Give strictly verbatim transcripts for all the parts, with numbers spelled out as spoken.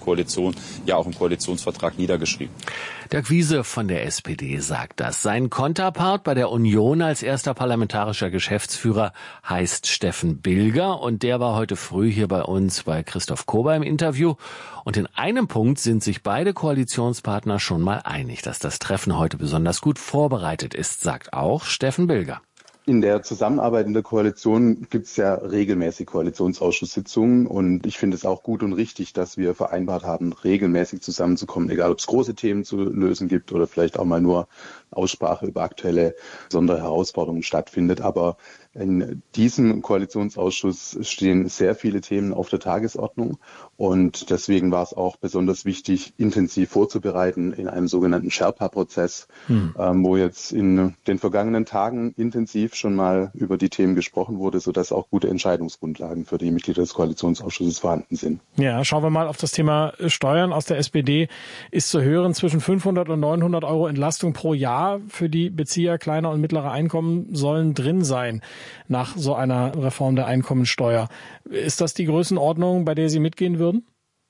Koalition ja auch im Koalitionsvertrag niedergeschrieben. Dirk Wiese von der S P D sagt das. Sein Konterpart bei der Union als erster parlamentarischer Geschäftsführer heißt Steffen Bilger und der war heute früh hier bei uns bei Christoph Kober im Interview. Und in einem Punkt sind sich beide Koalitionspartner schon mal einig, dass das Treffen heute besonders gut vorbereitet ist, sagt auch Steffen Bilger. In der Zusammenarbeit in der Koalition gibt es ja regelmäßig Koalitionsausschusssitzungen und ich finde es auch gut und richtig, dass wir vereinbart haben, regelmäßig zusammenzukommen, egal ob es große Themen zu lösen gibt oder vielleicht auch mal nur Aussprache über aktuelle besondere Herausforderungen stattfindet. Aber in diesem Koalitionsausschuss stehen sehr viele Themen auf der Tagesordnung und deswegen war es auch besonders wichtig, intensiv vorzubereiten in einem sogenannten Sherpa-Prozess, hm. ähm, wo jetzt in den vergangenen Tagen intensiv schon mal über die Themen gesprochen wurde, sodass auch gute Entscheidungsgrundlagen für die Mitglieder des Koalitionsausschusses vorhanden sind. Ja, schauen wir mal auf das Thema Steuern. Aus der S P D ist zu hören, zwischen fünfhundert und neunhundert Euro Entlastung pro Jahr für die Bezieher kleiner und mittlerer Einkommen sollen drin sein nach so einer Reform der Einkommensteuer. Ist das die Größenordnung, bei der Sie mitgehen würden?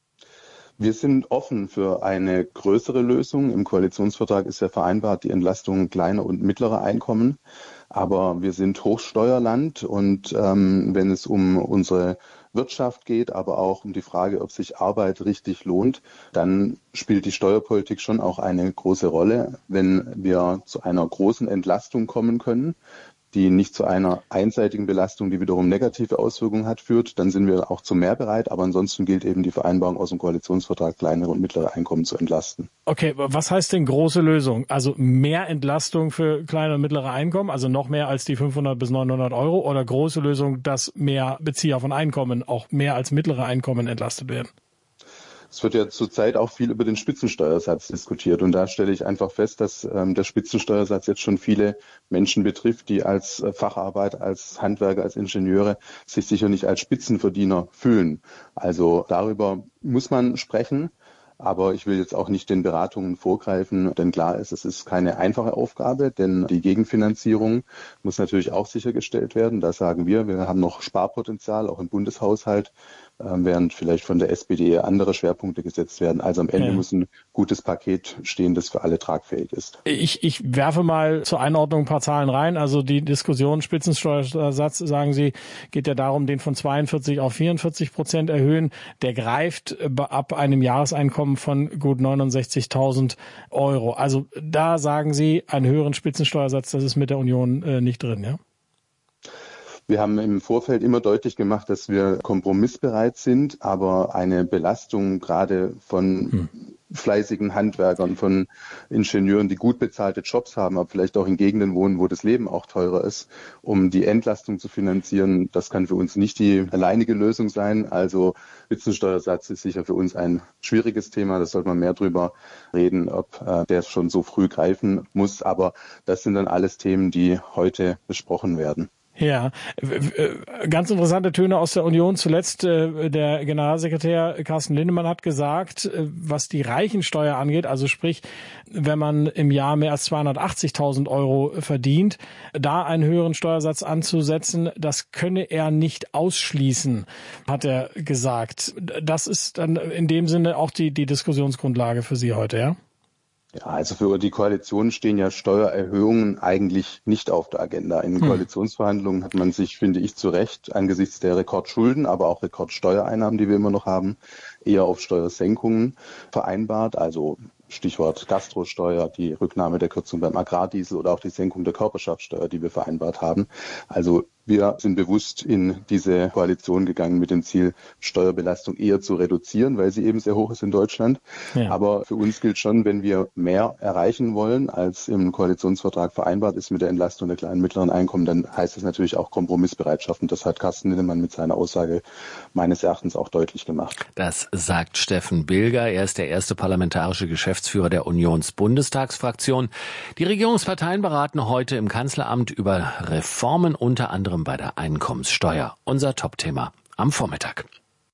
Wir sind offen für eine größere Lösung. Im Koalitionsvertrag ist ja vereinbart die Entlastung kleiner und mittlerer Einkommen. Aber wir sind Hochsteuerland und ähm, wenn es um unsere Wirtschaft geht, aber auch um die Frage, ob sich Arbeit richtig lohnt, dann spielt die Steuerpolitik schon auch eine große Rolle. Wenn wir zu einer großen Entlastung kommen können, die nicht zu einer einseitigen Belastung, die wiederum negative Auswirkungen hat, führt, dann sind wir auch zu mehr bereit. Aber ansonsten gilt eben die Vereinbarung aus dem Koalitionsvertrag, kleinere und mittlere Einkommen zu entlasten. Okay, was heißt denn große Lösung? Also mehr Entlastung für kleine und mittlere Einkommen, also noch mehr als die fünfhundert bis neunhundert Euro, oder große Lösung, dass mehr Bezieher von Einkommen auch mehr als mittlere Einkommen entlastet werden? Es wird ja zurzeit auch viel über den Spitzensteuersatz diskutiert und da stelle ich einfach fest, dass ähm, der Spitzensteuersatz jetzt schon viele Menschen betrifft, die als äh, Facharbeiter, als Handwerker, als Ingenieure sich sicher nicht als Spitzenverdiener fühlen. Also darüber muss man sprechen. Aber ich will jetzt auch nicht den Beratungen vorgreifen, denn klar ist, es ist keine einfache Aufgabe, denn die Gegenfinanzierung muss natürlich auch sichergestellt werden. Da sagen wir, wir haben noch Sparpotenzial, auch im Bundeshaushalt, während vielleicht von der S P D andere Schwerpunkte gesetzt werden. Also am Ende ja. muss ein gutes Paket stehen, das für alle tragfähig ist. Ich, ich werfe mal zur Einordnung ein paar Zahlen rein. Also die Diskussion Spitzensteuersatz, sagen Sie, geht ja darum, den von zweiundvierzig auf vierundvierzig Prozent erhöhen. Der greift ab einem Jahreseinkommen von gut neunundsechzigtausend Euro. Also da sagen Sie, einen höheren Spitzensteuersatz, das ist mit der Union äh, nicht drin, ja? Wir haben im Vorfeld immer deutlich gemacht, dass wir kompromissbereit sind, aber eine Belastung gerade von hm. fleißigen Handwerkern, von Ingenieuren, die gut bezahlte Jobs haben, aber vielleicht auch in Gegenden wohnen, wo das Leben auch teurer ist, um die Entlastung zu finanzieren, das kann für uns nicht die alleinige Lösung sein. Also Spitzensteuersatz ist sicher für uns ein schwieriges Thema, da sollte man mehr drüber reden, ob äh, der schon so früh greifen muss. Aber das sind dann alles Themen, die heute besprochen werden. Ja, ganz interessante Töne aus der Union. Zuletzt äh, der Generalsekretär Carsten Linnemann hat gesagt, äh, was die Reichensteuer angeht, also sprich, wenn man im Jahr mehr als zweihundertachtzigtausend Euro verdient, da einen höheren Steuersatz anzusetzen, das könne er nicht ausschließen, hat er gesagt. Das ist dann in dem Sinne auch die, die Diskussionsgrundlage für Sie heute, ja? Ja, also für die Koalition stehen ja Steuererhöhungen eigentlich nicht auf der Agenda. In hm. Koalitionsverhandlungen hat man sich, finde ich, zu Recht angesichts der Rekordschulden, aber auch Rekordsteuereinnahmen, die wir immer noch haben, eher auf Steuersenkungen vereinbart. Also Stichwort Gastrosteuer, die Rücknahme der Kürzung beim Agrardiesel oder auch die Senkung der Körperschaftssteuer, die wir vereinbart haben. Also wir sind bewusst in diese Koalition gegangen mit dem Ziel, Steuerbelastung eher zu reduzieren, weil sie eben sehr hoch ist in Deutschland. Ja. Aber für uns gilt schon, wenn wir mehr erreichen wollen, als im Koalitionsvertrag vereinbart ist mit der Entlastung der kleinen und mittleren Einkommen, dann heißt das natürlich auch Kompromissbereitschaft. Und das hat Carsten Linnemann mit seiner Aussage meines Erachtens auch deutlich gemacht. Das sagt Steffen Bilger. Er ist der erste parlamentarische Geschäftsführer der Unionsbundestagsfraktion. Die Regierungsparteien beraten heute im Kanzleramt über Reformen, unter anderem bei der Einkommenssteuer. Unser Topthema am Vormittag.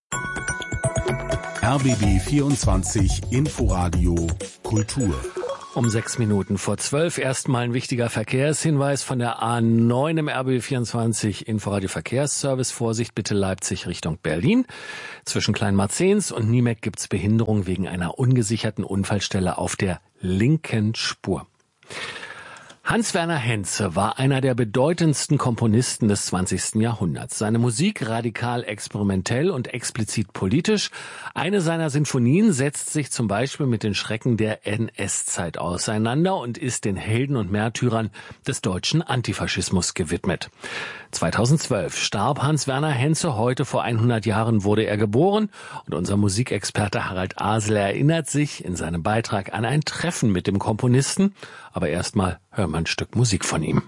R B B vierundzwanzig Inforadio Kultur. Um sechs Minuten vor zwölf erstmal ein wichtiger Verkehrshinweis von der A neun im R B vierundzwanzig Inforadio Verkehrsservice. Vorsicht bitte Leipzig Richtung Berlin. Zwischen Kleinmarzens und Niemek gibt's Behinderung wegen einer ungesicherten Unfallstelle auf der linken Spur. Hans-Werner Henze war einer der bedeutendsten Komponisten des zwanzigsten Jahrhunderts. Seine Musik radikal experimentell und explizit politisch. Eine seiner Sinfonien setzt sich zum Beispiel mit den Schrecken der N S-Zeit auseinander und ist den Helden und Märtyrern des deutschen Antifaschismus gewidmet. zweitausendzwölf starb Hans-Werner Henze. Heute vor hundert Jahren wurde er geboren. Und unser Musikexperte Harald Asel erinnert sich in seinem Beitrag an ein Treffen mit dem Komponisten. Aber erstmal hören wir ein Stück Musik von ihm.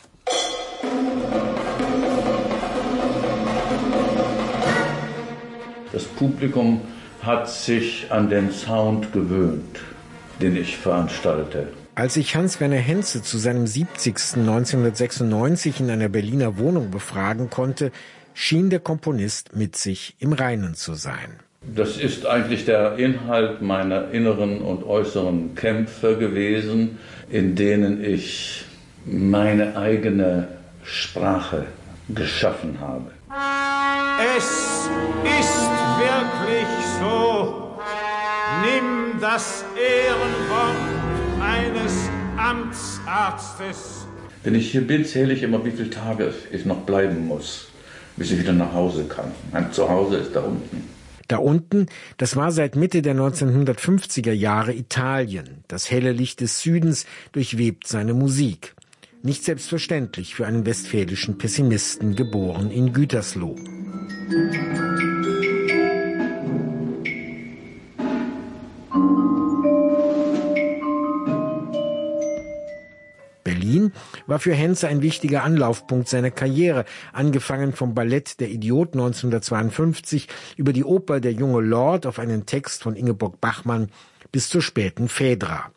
Das Publikum hat sich an den Sound gewöhnt, den ich veranstalte. Als ich Hans-Werner Henze zu seinem siebzigsten neunzehnhundertsechsundneunzig in einer Berliner Wohnung befragen konnte, schien der Komponist mit sich im Reinen zu sein. Das ist eigentlich der Inhalt meiner inneren und äußeren Kämpfe gewesen, in denen ich meine eigene Sprache geschaffen habe. Es ist wirklich so, nimm das Ehrenwort eines Amtsarztes. Wenn ich hier bin, zähle ich immer, wie viele Tage ich noch bleiben muss, bis ich wieder nach Hause kann. Mein Zuhause ist da unten. Da unten, das war seit Mitte der neunzehnhundertfünfziger Jahre Italien. Das helle Licht des Südens durchwebt seine Musik. Nicht selbstverständlich für einen westfälischen Pessimisten, geboren in Gütersloh. Berlin war für Henze ein wichtiger Anlaufpunkt seiner Karriere, angefangen vom Ballett Der Idiot neunzehnhundertzweiundfünfzig über die Oper Der junge Lord auf einen Text von Ingeborg Bachmann bis zur späten Phaedra.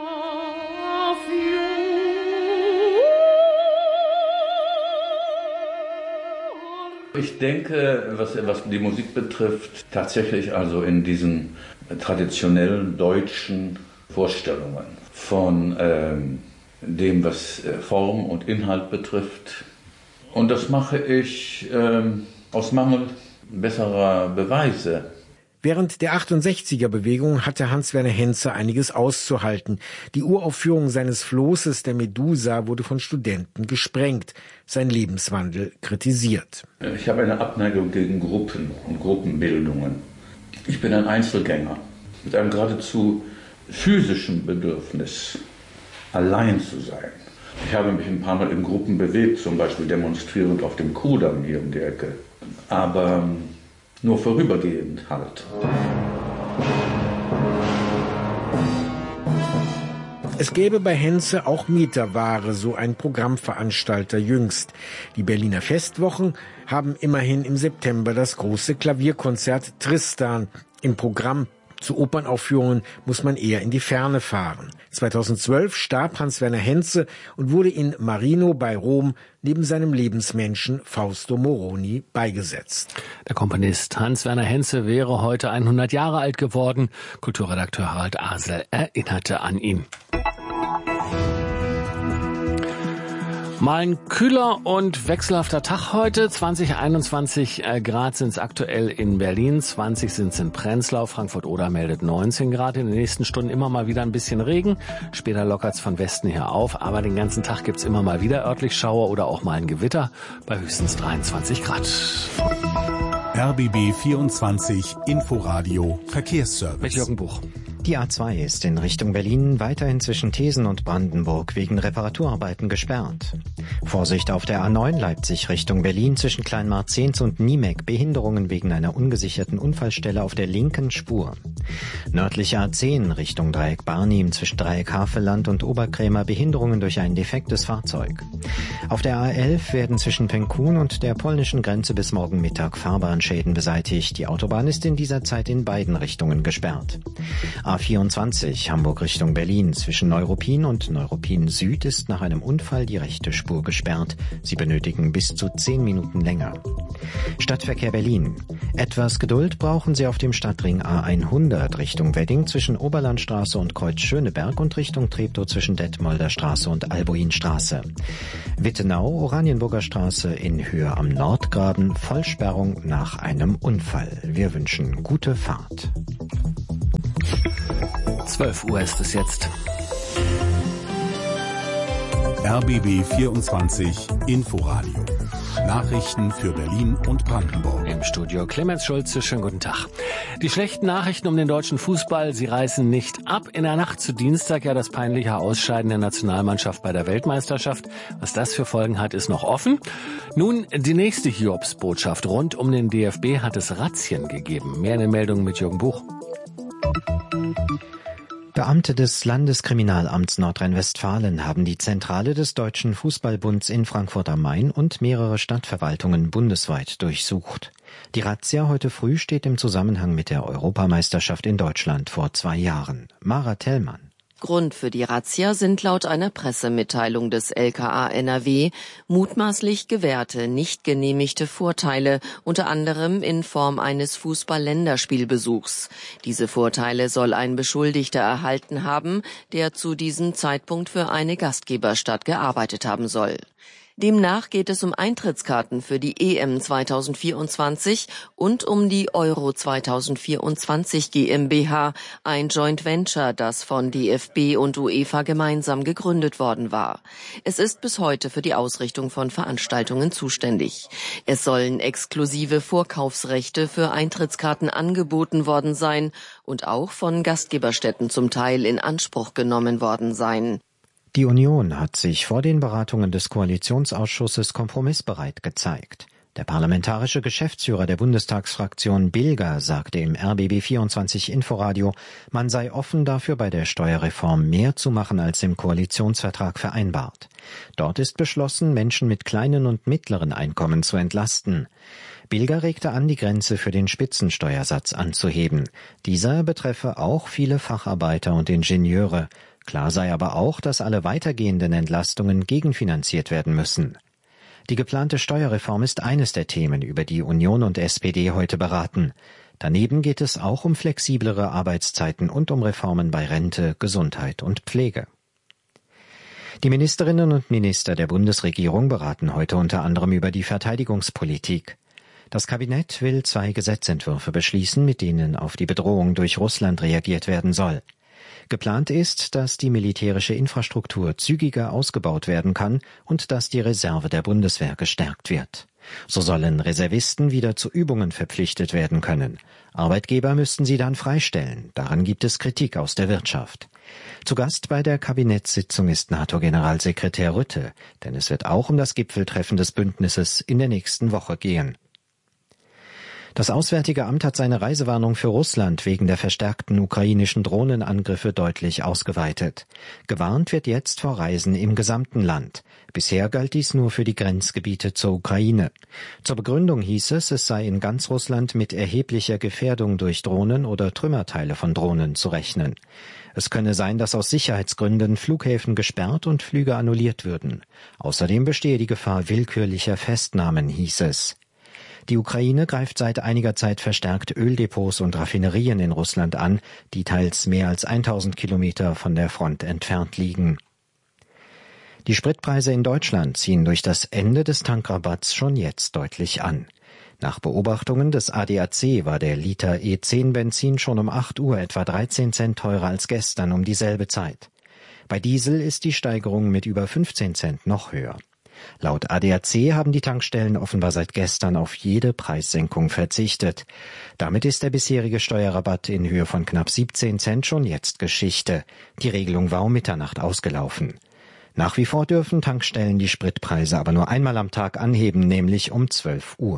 Ich denke, was, was die Musik betrifft, tatsächlich also in diesen traditionellen deutschen Vorstellungen von ähm, dem, was Form und Inhalt betrifft. Und das mache ich ähm, aus Mangel besserer Beweise. Während der achtundsechziger-Bewegung hatte Hans-Werner Henze einiges auszuhalten. Die Uraufführung seines Flosses der Medusa wurde von Studenten gesprengt, sein Lebenswandel kritisiert. Ich habe eine Abneigung gegen Gruppen und Gruppenbildungen. Ich bin ein Einzelgänger mit einem geradezu physischen Bedürfnis, allein zu sein. Ich habe mich ein paar Mal in Gruppen bewegt, zum Beispiel demonstrierend auf dem Kudamm hier um die Ecke. Aber nur vorübergehend halt. Es gäbe bei Henze auch Mieterware, so ein Programmveranstalter jüngst. Die Berliner Festwochen haben immerhin im September das große Klavierkonzert Tristan im Programm. Zu Opernaufführungen muss man eher in die Ferne fahren. zweitausendzwölf starb Hans-Werner Henze und wurde in Marino bei Rom neben seinem Lebensmenschen Fausto Moroni beigesetzt. Der Komponist Hans-Werner Henze wäre heute hundert Jahre alt geworden. Kulturredakteur Harald Asel erinnerte an ihn. Mal ein kühler und wechselhafter Tag heute. zwanzig, einundzwanzig Grad sind es aktuell in Berlin, zwanzig sind es in Prenzlau. Frankfurt-Oder meldet neunzehn Grad. In den nächsten Stunden immer mal wieder ein bisschen Regen. Später lockert es von Westen her auf. Aber den ganzen Tag gibt es immer mal wieder örtlich Schauer oder auch mal ein Gewitter bei höchstens dreiundzwanzig Grad. R B B vierundzwanzig Inforadio Verkehrsservice. Mit Jürgen Buch. Die A zwei ist in Richtung Berlin weiterhin zwischen Thesen und Brandenburg wegen Reparaturarbeiten gesperrt. Vorsicht auf der A neun Leipzig Richtung Berlin zwischen Kleinmarzens und Niemek, Behinderungen wegen einer ungesicherten Unfallstelle auf der linken Spur. Nördliche A zehn Richtung Dreieck Barnim zwischen Dreieck Havelland und Oberkrämer, Behinderungen durch ein defektes Fahrzeug. Auf der A elf werden zwischen Penkun und der polnischen Grenze bis morgen Mittag Fahrbahnschäden beseitigt. Die Autobahn ist in dieser Zeit in beiden Richtungen gesperrt. A vierundzwanzig Hamburg Richtung Berlin zwischen Neuruppin und Neuruppin Süd ist nach einem Unfall die rechte Spur gesperrt. Sie benötigen bis zu zehn Minuten länger. Stadtverkehr Berlin. Etwas Geduld brauchen Sie auf dem Stadtring A hundert Richtung Wedding zwischen Oberlandstraße und Kreuz Schöneberg und Richtung Treptow zwischen Detmolder Straße und Albuinstraße. Wittenau, Oranienburger Straße in Höhe am Nordgraben, Vollsperrung nach einem Unfall. Wir wünschen gute Fahrt. zwölf Uhr ist es jetzt. R B B vierundzwanzig Inforadio. Nachrichten für Berlin und Brandenburg. Im Studio Clemens Schulze, schönen guten Tag. Die schlechten Nachrichten um den deutschen Fußball, sie reißen nicht ab. In der Nacht zu Dienstag ja das peinliche Ausscheiden der Nationalmannschaft bei der Weltmeisterschaft. Was das für Folgen hat, ist noch offen. Nun die nächste Hiobsbotschaft. Rund um den D F B hat es Razzien gegeben. Mehr in den Meldungen mit Jürgen Buch. Beamte des Landeskriminalamts Nordrhein-Westfalen haben die Zentrale des Deutschen Fußballbunds in Frankfurt am Main und mehrere Stadtverwaltungen bundesweit durchsucht. Die Razzia heute früh steht im Zusammenhang mit der Europameisterschaft in Deutschland vor zwei Jahren. Mara Tellmann. Grund für die Razzia sind laut einer Pressemitteilung des L K A N R W mutmaßlich gewährte, nicht genehmigte Vorteile, unter anderem in Form eines Fußball-Länderspielbesuchs. Diese Vorteile soll ein Beschuldigter erhalten haben, der zu diesem Zeitpunkt für eine Gastgeberstadt gearbeitet haben soll. Demnach geht es um Eintrittskarten für die E M zweitausendvierundzwanzig und um die Euro zweitausendvierundzwanzig GmbH, ein Joint Venture, das von D F B und UEFA gemeinsam gegründet worden war. Es ist bis heute für die Ausrichtung von Veranstaltungen zuständig. Es sollen exklusive Vorkaufsrechte für Eintrittskarten angeboten worden sein und auch von Gastgeberstätten zum Teil in Anspruch genommen worden sein. Die Union hat sich vor den Beratungen des Koalitionsausschusses kompromissbereit gezeigt. Der parlamentarische Geschäftsführer der Bundestagsfraktion Bilger sagte im R B B vierundzwanzig Inforadio, man sei offen dafür, bei der Steuerreform mehr zu machen als im Koalitionsvertrag vereinbart. Dort ist beschlossen, Menschen mit kleinen und mittleren Einkommen zu entlasten. Bilger regte an, die Grenze für den Spitzensteuersatz anzuheben. Dieser betreffe auch viele Facharbeiter und Ingenieure. Klar sei aber auch, dass alle weitergehenden Entlastungen gegenfinanziert werden müssen. Die geplante Steuerreform ist eines der Themen, über die Union und S P D heute beraten. Daneben geht es auch um flexiblere Arbeitszeiten und um Reformen bei Rente, Gesundheit und Pflege. Die Ministerinnen und Minister der Bundesregierung beraten heute unter anderem über die Verteidigungspolitik. Das Kabinett will zwei Gesetzentwürfe beschließen, mit denen auf die Bedrohung durch Russland reagiert werden soll. Geplant ist, dass die militärische Infrastruktur zügiger ausgebaut werden kann und dass die Reserve der Bundeswehr gestärkt wird. So sollen Reservisten wieder zu Übungen verpflichtet werden können. Arbeitgeber müssten sie dann freistellen. Daran gibt es Kritik aus der Wirtschaft. Zu Gast bei der Kabinettssitzung ist NATO-Generalsekretär Rutte, denn es wird auch um das Gipfeltreffen des Bündnisses in der nächsten Woche gehen. Das Auswärtige Amt hat seine Reisewarnung für Russland wegen der verstärkten ukrainischen Drohnenangriffe deutlich ausgeweitet. Gewarnt wird jetzt vor Reisen im gesamten Land. Bisher galt dies nur für die Grenzgebiete zur Ukraine. Zur Begründung hieß es, es sei in ganz Russland mit erheblicher Gefährdung durch Drohnen oder Trümmerteile von Drohnen zu rechnen. Es könne sein, dass aus Sicherheitsgründen Flughäfen gesperrt und Flüge annulliert würden. Außerdem bestehe die Gefahr willkürlicher Festnahmen, hieß es. Die Ukraine greift seit einiger Zeit verstärkt Öldepots und Raffinerien in Russland an, die teils mehr als tausend Kilometer von der Front entfernt liegen. Die Spritpreise in Deutschland ziehen durch das Ende des Tankrabatts schon jetzt deutlich an. Nach Beobachtungen des A D A C war der Liter E zehn Benzin schon um acht Uhr etwa dreizehn Cent teurer als gestern um dieselbe Zeit. Bei Diesel ist die Steigerung mit über fünfzehn Cent noch höher. Laut A D A C haben die Tankstellen offenbar seit gestern auf jede Preissenkung verzichtet. Damit ist der bisherige Steuerrabatt in Höhe von knapp siebzehn Cent schon jetzt Geschichte. Die Regelung war um Mitternacht ausgelaufen. Nach wie vor dürfen Tankstellen die Spritpreise aber nur einmal am Tag anheben, nämlich um zwölf Uhr.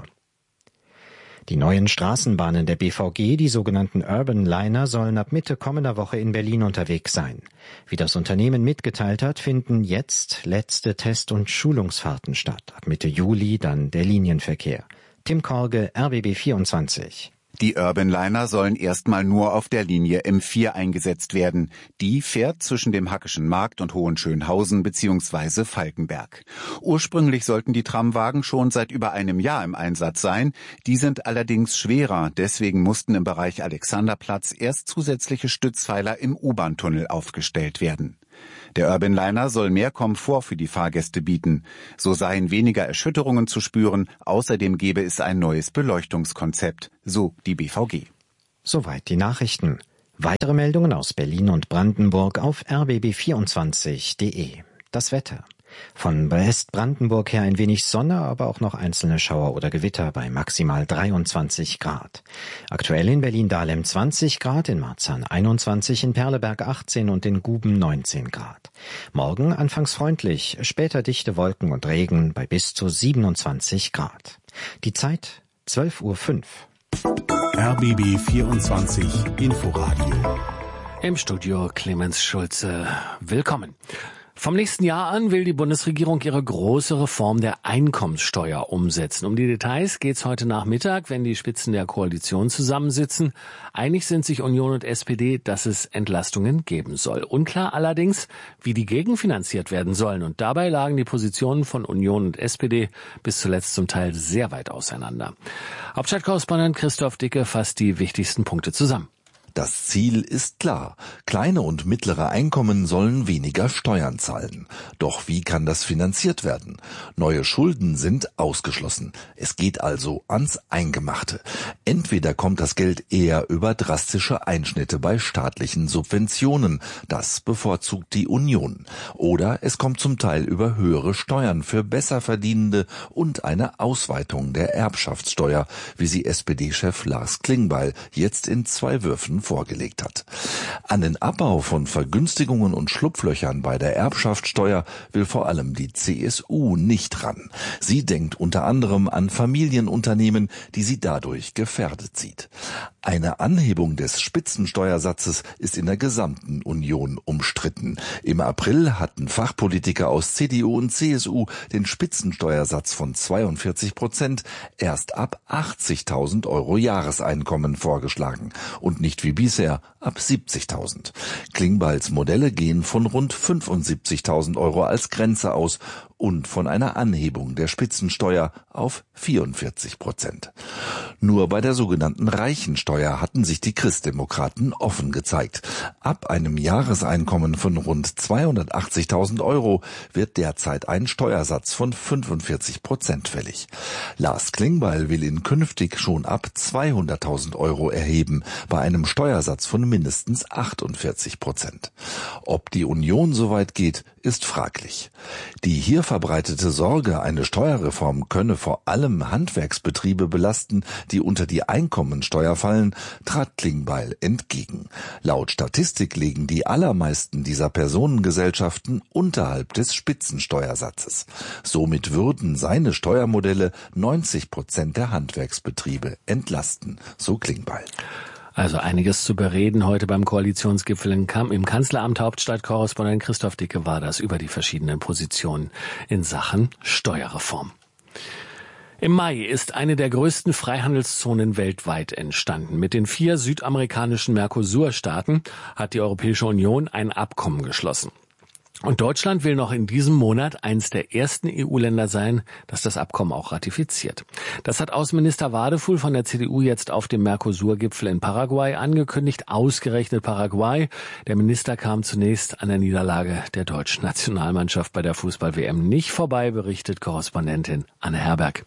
Die neuen Straßenbahnen der B V G, die sogenannten Urban Liner, sollen ab Mitte kommender Woche in Berlin unterwegs sein. Wie das Unternehmen mitgeteilt hat, finden jetzt letzte Test- und Schulungsfahrten statt. Ab Mitte Juli dann der Linienverkehr. Tim Korge, R B B vierundzwanzig. Die Urbanliner sollen erstmal nur auf der Linie M vier eingesetzt werden. Die fährt zwischen dem Hackischen Markt und Hohenschönhausen bzw. Falkenberg. Ursprünglich sollten die Tramwagen schon seit über einem Jahr im Einsatz sein. Die sind allerdings schwerer. Deswegen mussten im Bereich Alexanderplatz erst zusätzliche Stützpfeiler im U-Bahn-Tunnel aufgestellt werden. Der Urbanliner soll mehr Komfort für die Fahrgäste bieten. So seien weniger Erschütterungen zu spüren. Außerdem gebe es ein neues Beleuchtungskonzept, so die B V G. Soweit die Nachrichten. Weitere Meldungen aus Berlin und Brandenburg auf r b b vierundzwanzig punkt d e. Das Wetter. Von Westbrandenburg her ein wenig Sonne, aber auch noch einzelne Schauer oder Gewitter bei maximal dreiundzwanzig Grad. Aktuell in Berlin-Dahlem zwanzig Grad, in Marzahn einundzwanzig, in Perleberg achtzehn und in Guben neunzehn Grad. Morgen anfangs freundlich, später dichte Wolken und Regen bei bis zu siebenundzwanzig Grad. Die Zeit zwölf Uhr fünf. R B B vierundzwanzig Inforadio. Im Studio Clemens Schulze. Willkommen. Vom nächsten Jahr an will die Bundesregierung ihre große Reform der Einkommenssteuer umsetzen. Um die Details geht's heute Nachmittag, wenn die Spitzen der Koalition zusammensitzen. Einig sind sich Union und S P D, dass es Entlastungen geben soll. Unklar allerdings, wie die gegenfinanziert werden sollen. Und dabei lagen die Positionen von Union und S P D bis zuletzt zum Teil sehr weit auseinander. Hauptstadtkorrespondent Christoph Dicke fasst die wichtigsten Punkte zusammen. Das Ziel ist klar. Kleine und mittlere Einkommen sollen weniger Steuern zahlen. Doch wie kann das finanziert werden? Neue Schulden sind ausgeschlossen. Es geht also ans Eingemachte. Entweder kommt das Geld eher über drastische Einschnitte bei staatlichen Subventionen. Das bevorzugt die Union. Oder es kommt zum Teil über höhere Steuern für Besserverdienende und eine Ausweitung der Erbschaftssteuer, wie sie S P D-Chef Lars Klingbeil jetzt in zwei Würfen vorgelegt hat. An den Abbau von Vergünstigungen und Schlupflöchern bei der Erbschaftssteuer will vor allem die C S U nicht ran. Sie denkt unter anderem an Familienunternehmen, die sie dadurch gefährdet sieht. Eine Anhebung des Spitzensteuersatzes ist in der gesamten Union umstritten. Im April hatten Fachpolitiker aus C D U und C S U den Spitzensteuersatz von zweiundvierzig Prozent erst ab achtzigtausend Euro Jahreseinkommen vorgeschlagen und nicht wie bisher ab siebzigtausend. Klingbeils Modelle gehen von rund fünfundsiebzigtausend Euro als Grenze aus und von einer Anhebung der Spitzensteuer auf vierundvierzig Prozent. Nur bei der sogenannten Reichensteuer hatten sich die Christdemokraten offen gezeigt. Ab einem Jahreseinkommen von rund zweihundertachtzigtausend Euro wird derzeit ein Steuersatz von fünfundvierzig Prozent fällig. Lars Klingbeil will ihn künftig schon ab zweihunderttausend Euro erheben, bei einem Steuersatz von mindestens achtundvierzig Prozent. Ob die Union so weit geht, ist fraglich. Die hier verbreitete Sorge, eine Steuerreform könne vor allem Handwerksbetriebe belasten, die unter die Einkommensteuer fallen, trat Klingbeil entgegen. Laut Statistik liegen die allermeisten dieser Personengesellschaften unterhalb des Spitzensteuersatzes. Somit würden seine Steuermodelle neunzig Prozent der Handwerksbetriebe entlasten, so Klingbeil. Also einiges zu bereden heute beim Koalitionsgipfel im Kanzleramt. Hauptstadtkorrespondent Christoph Dicke war das über die verschiedenen Positionen in Sachen Steuerreform. Im Mai ist eine der größten Freihandelszonen weltweit entstanden. Mit den vier südamerikanischen Mercosur-Staaten hat die Europäische Union ein Abkommen geschlossen. Und Deutschland will noch in diesem Monat eines der ersten E U-Länder sein, das das Abkommen auch ratifiziert. Das hat Außenminister Wadefuhl von der C D U jetzt auf dem Mercosur-Gipfel in Paraguay angekündigt. Ausgerechnet Paraguay. Der Minister kam zunächst an der Niederlage der deutschen Nationalmannschaft bei der Fußball-W M nicht vorbei, berichtet Korrespondentin Anne Herberg.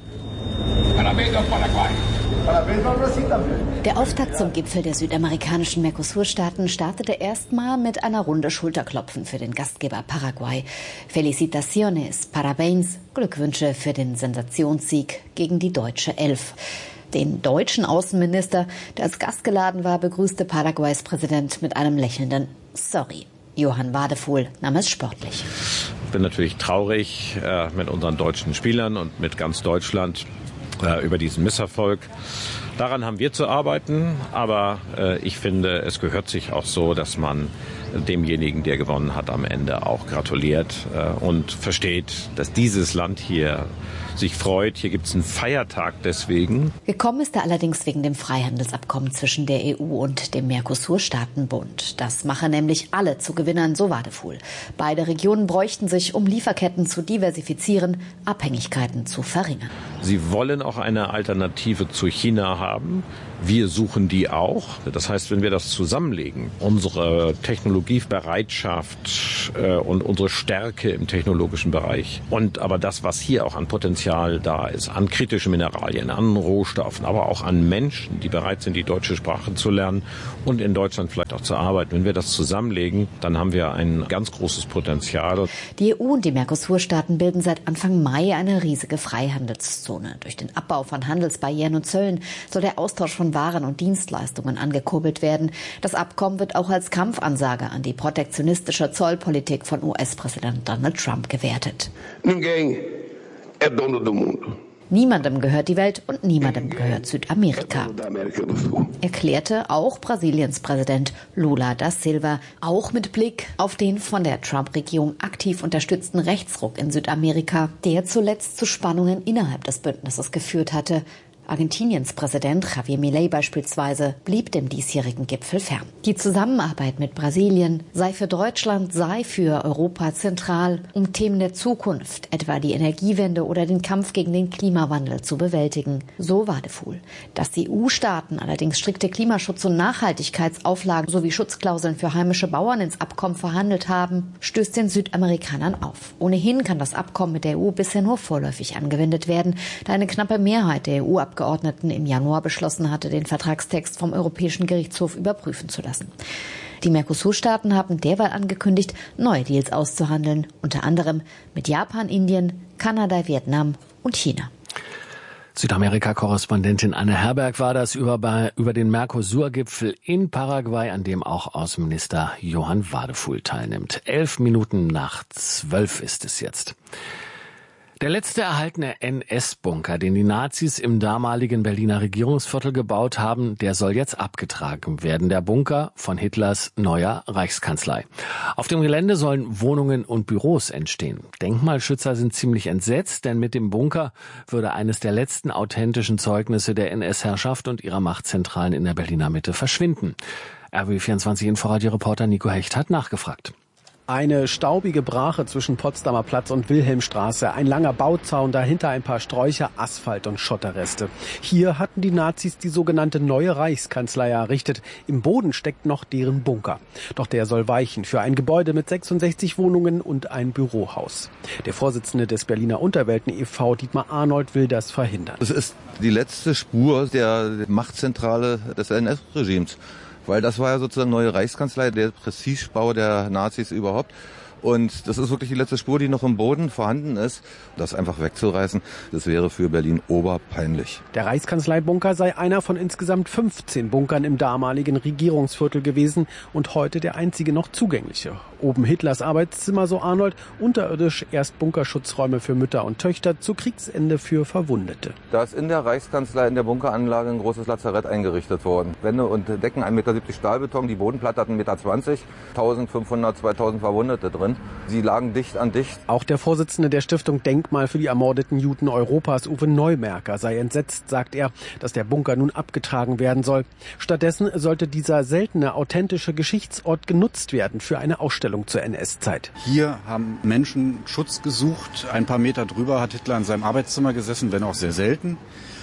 Der Auftakt zum Gipfel der südamerikanischen Mercosur-Staaten startete erstmal mit einer Runde Schulterklopfen für den Gastgeber Paraguay. Felicitaciones, Parabéns, Glückwünsche für den Sensationssieg gegen die deutsche Elf. Den deutschen Außenminister, der als Gast geladen war, begrüßte Paraguays Präsident mit einem lächelnden Sorry. Johann Wadefuhl nahm es sportlich. Ich bin natürlich traurig äh, mit unseren deutschen Spielern und mit ganz Deutschland. äh, über diesen Misserfolg. Daran haben wir zu arbeiten, aber äh, ich finde, es gehört sich auch so, dass man demjenigen, der gewonnen hat, am Ende auch gratuliert äh, und versteht, dass dieses Land hier sich freut. Hier gibt es einen Feiertag deswegen. Gekommen ist er allerdings wegen dem Freihandelsabkommen zwischen der E U und dem Mercosur-Staatenbund. Das mache nämlich alle zu Gewinnern, so Wadefuhl. Beide Regionen bräuchten sich, um Lieferketten zu diversifizieren, Abhängigkeiten zu verringern. Sie wollen auch eine Alternative zu China haben. Wir suchen die auch. Das heißt, wenn wir das zusammenlegen, unsere Technologiebereitschaft äh, und unsere Stärke im technologischen Bereich und aber das, was hier auch an Potenzial da ist, an kritischen Mineralien, an Rohstoffen, aber auch an Menschen, die bereit sind, die deutsche Sprache zu lernen und in Deutschland vielleicht auch zu arbeiten. Wenn wir das zusammenlegen, dann haben wir ein ganz großes Potenzial. Die E U und die Mercosur-Staaten bilden seit Anfang Mai eine riesige Freihandelszone. Durch den Abbau von Handelsbarrieren und Zöllen soll der Austausch von Waren und Dienstleistungen angekurbelt werden. Das Abkommen wird auch als Kampfansage an die protektionistische Zollpolitik von U S-Präsident Donald Trump gewertet. Niemandem gehört die Welt und niemandem gehört Südamerika, erklärte auch Brasiliens Präsident Lula da Silva, auch mit Blick auf den von der Trump-Regierung aktiv unterstützten Rechtsruck in Südamerika, der zuletzt zu Spannungen innerhalb des Bündnisses geführt hatte. Argentiniens Präsident Javier Milei beispielsweise blieb dem diesjährigen Gipfel fern. Die Zusammenarbeit mit Brasilien sei für Deutschland, sei für Europa zentral, um Themen der Zukunft, etwa die Energiewende oder den Kampf gegen den Klimawandel zu bewältigen. So Wadefuhl. Dass die E U-Staaten allerdings strikte Klimaschutz- und Nachhaltigkeitsauflagen sowie Schutzklauseln für heimische Bauern ins Abkommen verhandelt haben, stößt den Südamerikanern auf. Ohnehin kann das Abkommen mit der E U bisher nur vorläufig angewendet werden, da eine knappe Mehrheit der E U Abgeordneten im Januar beschlossen hatte, den Vertragstext vom Europäischen Gerichtshof überprüfen zu lassen. Die Mercosur-Staaten haben derweil angekündigt, neue Deals auszuhandeln, unter anderem mit Japan, Indien, Kanada, Vietnam und China. Südamerika-Korrespondentin Anne Herberg war das über, über den Mercosur-Gipfel in Paraguay, an dem auch Außenminister Johann Wadefuhl teilnimmt. Elf Minuten nach zwölf ist es jetzt. Der letzte erhaltene N S-Bunker, den die Nazis im damaligen Berliner Regierungsviertel gebaut haben, der soll jetzt abgetragen werden. Der Bunker von Hitlers neuer Reichskanzlei. Auf dem Gelände sollen Wohnungen und Büros entstehen. Denkmalschützer sind ziemlich entsetzt, denn mit dem Bunker würde eines der letzten authentischen Zeugnisse der N S-Herrschaft und ihrer Machtzentralen in der Berliner Mitte verschwinden. R B vierundzwanzig Inforadio-Reporter Nico Hecht hat nachgefragt. Eine staubige Brache zwischen Potsdamer Platz und Wilhelmstraße, ein langer Bauzaun, dahinter ein paar Sträucher, Asphalt und Schotterreste. Hier hatten die Nazis die sogenannte neue Reichskanzlei errichtet. Im Boden steckt noch deren Bunker. Doch der soll weichen für ein Gebäude mit sechsundsechzig Wohnungen und ein Bürohaus. Der Vorsitzende des Berliner Unterwelten e V, Dietmar Arnold, will das verhindern. Es ist die letzte Spur der Machtzentrale des N S-Regimes. Weil das war ja sozusagen neue Reichskanzlei, der Prestigebau der Nazis überhaupt. Und das ist wirklich die letzte Spur, die noch im Boden vorhanden ist. Das einfach wegzureißen, das wäre für Berlin oberpeinlich. Der Reichskanzleibunker sei einer von insgesamt fünfzehn Bunkern im damaligen Regierungsviertel gewesen und heute der einzige noch zugängliche. Oben Hitlers Arbeitszimmer, so Arnold, unterirdisch erst Bunkerschutzräume für Mütter und Töchter, zu Kriegsende für Verwundete. Da ist in der Reichskanzlei, in der Bunkeranlage, ein großes Lazarett eingerichtet worden. Wände und Decken ein Meter siebzig Stahlbeton, die Bodenplatte hat ein Meter zwanzig, eintausendfünfhundert, zweitausend Verwundete drin. Sie lagen dicht an dicht. Auch der Vorsitzende der Stiftung Denkmal für die ermordeten Juden Europas, Uwe Neumerker, sei entsetzt, sagt er, dass der Bunker nun abgetragen werden soll. Stattdessen sollte dieser seltene, authentische Geschichtsort genutzt werden für eine Ausstellung zur N S-Zeit. Hier haben Menschen Schutz gesucht. Ein paar Meter drüber hat Hitler in seinem Arbeitszimmer gesessen, wenn auch sehr selten.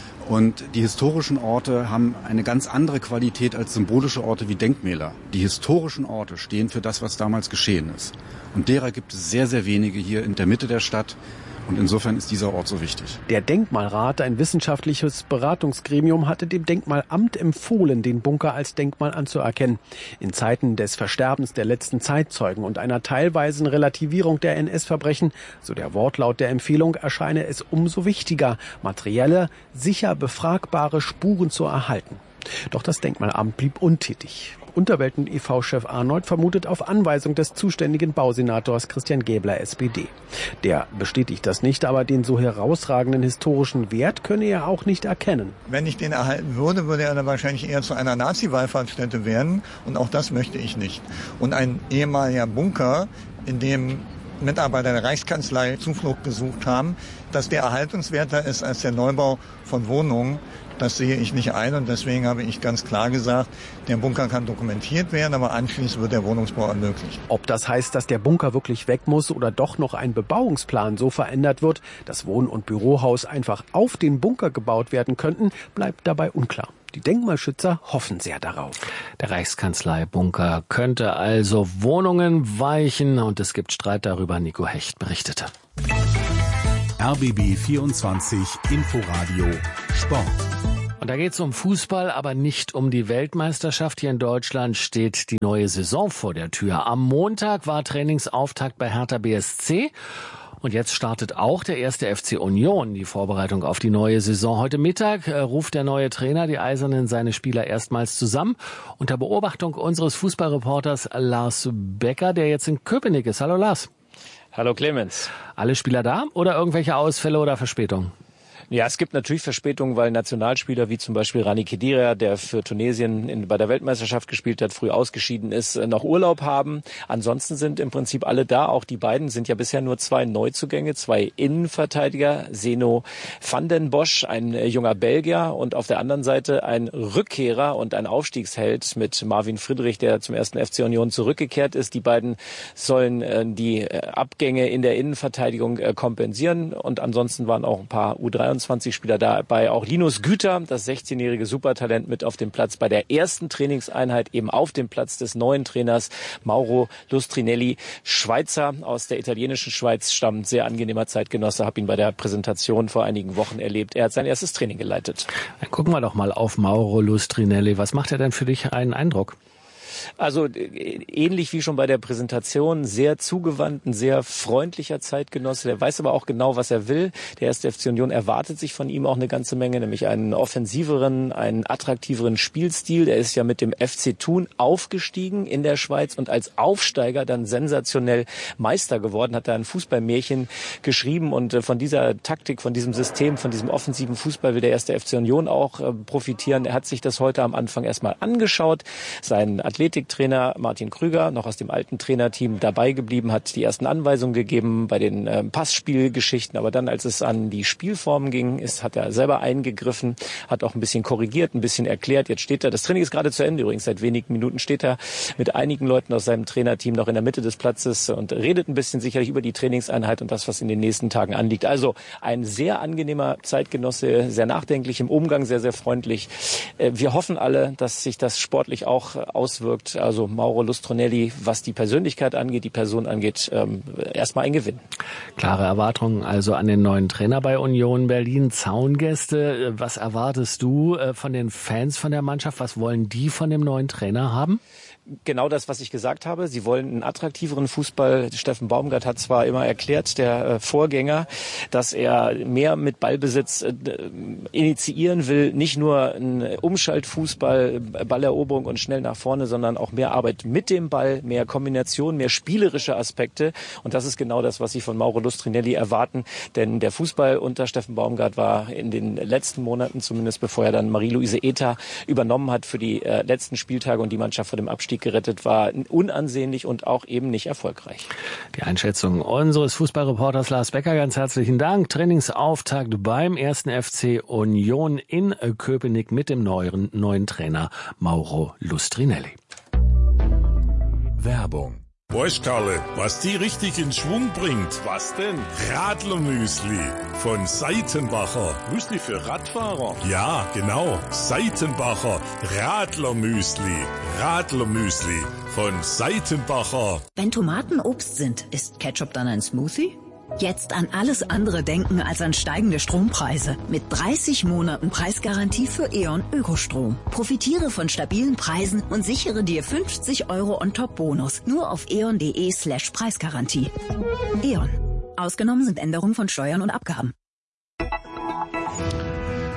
Und die historischen Orte haben eine ganz andere Qualität als symbolische Orte wie Denkmäler. Die historischen Orte stehen für das, was damals geschehen ist. Und derer gibt es sehr, sehr wenige hier in der Mitte der Stadt. Und insofern ist dieser Ort so wichtig. Der Denkmalrat, ein wissenschaftliches Beratungsgremium, hatte dem Denkmalamt empfohlen, den Bunker als Denkmal anzuerkennen. In Zeiten des Versterbens der letzten Zeitzeugen und einer teilweisen Relativierung der N S-Verbrechen, so der Wortlaut der Empfehlung, erscheine es umso wichtiger, materielle, sicher befragbare Spuren zu erhalten. Doch das Denkmalamt blieb untätig. Unterwelt- und E V-Chef Arnold vermutet auf Anweisung des zuständigen Bausenators Christian Gäbler, S P D. Der bestätigt das nicht, aber den so herausragenden historischen Wert könne er auch nicht erkennen. Wenn ich den erhalten würde, würde er dann wahrscheinlich eher zu einer Nazi-Wallfahrtsstätte werden. Und auch das möchte ich nicht. Und ein ehemaliger Bunker, in dem Mitarbeiter der Reichskanzlei Zuflucht gesucht haben, dass der erhaltenswerter ist als der Neubau von Wohnungen, das sehe ich nicht ein. Und deswegen habe ich ganz klar gesagt, der Bunker kann dokumentiert werden, aber anschließend wird der Wohnungsbau ermöglicht. Ob das heißt, dass der Bunker wirklich weg muss oder doch noch ein Bebauungsplan so verändert wird, dass Wohn- und Bürohaus einfach auf den Bunker gebaut werden könnten, bleibt dabei unklar. Die Denkmalschützer hoffen sehr darauf. Der Reichskanzlei-Bunker könnte also Wohnungen weichen und es gibt Streit darüber. Nico Hecht berichtete. R B B vierundzwanzig Inforadio Sport. Und da geht es um Fußball, aber nicht um die Weltmeisterschaft. Hier in Deutschland steht die neue Saison vor der Tür. Am Montag war Trainingsauftakt bei Hertha B S C. Und jetzt startet auch der erste F C Union die Vorbereitung auf die neue Saison. Heute Mittag äh, ruft der neue Trainer die Eisernen seine Spieler erstmals zusammen. Unter Beobachtung unseres Fußballreporters Lars Becker, der jetzt in Köpenick ist. Hallo Lars. Hallo Clemens. Alle Spieler da oder irgendwelche Ausfälle oder Verspätungen? Ja, es gibt natürlich Verspätungen, weil Nationalspieler wie zum Beispiel Rani Khedira, der für Tunesien in, bei der Weltmeisterschaft gespielt hat, früh ausgeschieden ist, noch Urlaub haben. Ansonsten sind im Prinzip alle da. Auch die beiden sind ja bisher nur zwei Neuzugänge, zwei Innenverteidiger. Zeno van den Bosch, ein junger Belgier, und auf der anderen Seite ein Rückkehrer und ein Aufstiegsheld mit Marvin Friedrich, der zum ersten F C Union zurückgekehrt ist. Die beiden sollen äh, die Abgänge in der Innenverteidigung äh, kompensieren. Und ansonsten waren auch ein paar U dreiundzwanzig Spieler dabei. Auch Linus Güter, das sechzehnjährige Supertalent, mit auf dem Platz bei der ersten Trainingseinheit, eben auf dem Platz des neuen Trainers Mauro Lustrinelli. Schweizer aus der italienischen Schweiz, stammt, sehr angenehmer Zeitgenosse, habe ihn bei der Präsentation vor einigen Wochen erlebt. Er hat sein erstes Training geleitet. Dann gucken wir doch mal auf Mauro Lustrinelli. Was macht er denn für dich einen Eindruck? Also ähnlich wie schon bei der Präsentation, sehr zugewandt, ein sehr freundlicher Zeitgenosse. Der weiß aber auch genau, was er will. Der erste F C Union erwartet sich von ihm auch eine ganze Menge, nämlich einen offensiveren, einen attraktiveren Spielstil. Der ist ja mit dem F C Thun aufgestiegen in der Schweiz und als Aufsteiger dann sensationell Meister geworden, hat da ein Fußballmärchen geschrieben. Und von dieser Taktik, von diesem System, von diesem offensiven Fußball will der erste F C Union auch profitieren. Er hat sich das heute am Anfang erstmal angeschaut. Sein Athletiktrainer Martin Krüger, noch aus dem alten Trainerteam, dabei geblieben, hat die ersten Anweisungen gegeben bei den äh, Passspielgeschichten. Aber dann, als es an die Spielformen ging, ist, hat er selber eingegriffen, hat auch ein bisschen korrigiert, ein bisschen erklärt. Jetzt steht er, das Training ist gerade zu Ende übrigens, seit wenigen Minuten steht er mit einigen Leuten aus seinem Trainerteam noch in der Mitte des Platzes und redet ein bisschen sicherlich über die Trainingseinheit und das, was in den nächsten Tagen anliegt. Also ein sehr angenehmer Zeitgenosse, sehr nachdenklich im Umgang, sehr, sehr freundlich. Äh, wir hoffen alle, dass sich das sportlich auch auswirkt. Also Mauro Lustrinelli, was die Persönlichkeit angeht, die Person angeht, ähm, erstmal ein Gewinn. Klare Erwartungen also an den neuen Trainer bei Union Berlin. Zaungäste, was erwartest du von den Fans von der Mannschaft? Was wollen die von dem neuen Trainer haben? Genau das, was ich gesagt habe. Sie wollen einen attraktiveren Fußball. Steffen Baumgart hat zwar immer erklärt, der äh, Vorgänger, dass er mehr mit Ballbesitz äh, initiieren will. Nicht nur ein Umschaltfußball, Balleroberung und schnell nach vorne, sondern auch mehr Arbeit mit dem Ball, mehr Kombination, mehr spielerische Aspekte. Und das ist genau das, was sie von Mauro Lustrinelli erwarten. Denn der Fußball unter Steffen Baumgart war in den letzten Monaten, zumindest bevor er dann Marie-Louise Ether übernommen hat für die äh, letzten Spieltage und die Mannschaft vor dem Abstieg gerettet war, unansehnlich und auch eben nicht erfolgreich. Die Einschätzung unseres Fußballreporters Lars Becker, ganz herzlichen Dank. Trainingsauftakt beim ersten F C Union in Köpenick mit dem neuen, neuen Trainer Mauro Lustrinelli. Werbung. Weißt Karle, was die richtig in Schwung bringt? Was denn? Radlermüsli von Seitenbacher. Müsli für Radfahrer? Ja, genau. Seitenbacher Radlermüsli. Radlermüsli von Seitenbacher. Wenn Tomaten Obst sind, ist Ketchup dann ein Smoothie? Jetzt an alles andere denken als an steigende Strompreise. Mit dreißig Monaten Preisgarantie für E.ON Ökostrom. Profitiere von stabilen Preisen und sichere dir fünfzig Euro on-top-Bonus. Nur auf eon.de slash Preisgarantie. E.ON. Ausgenommen sind Änderungen von Steuern und Abgaben.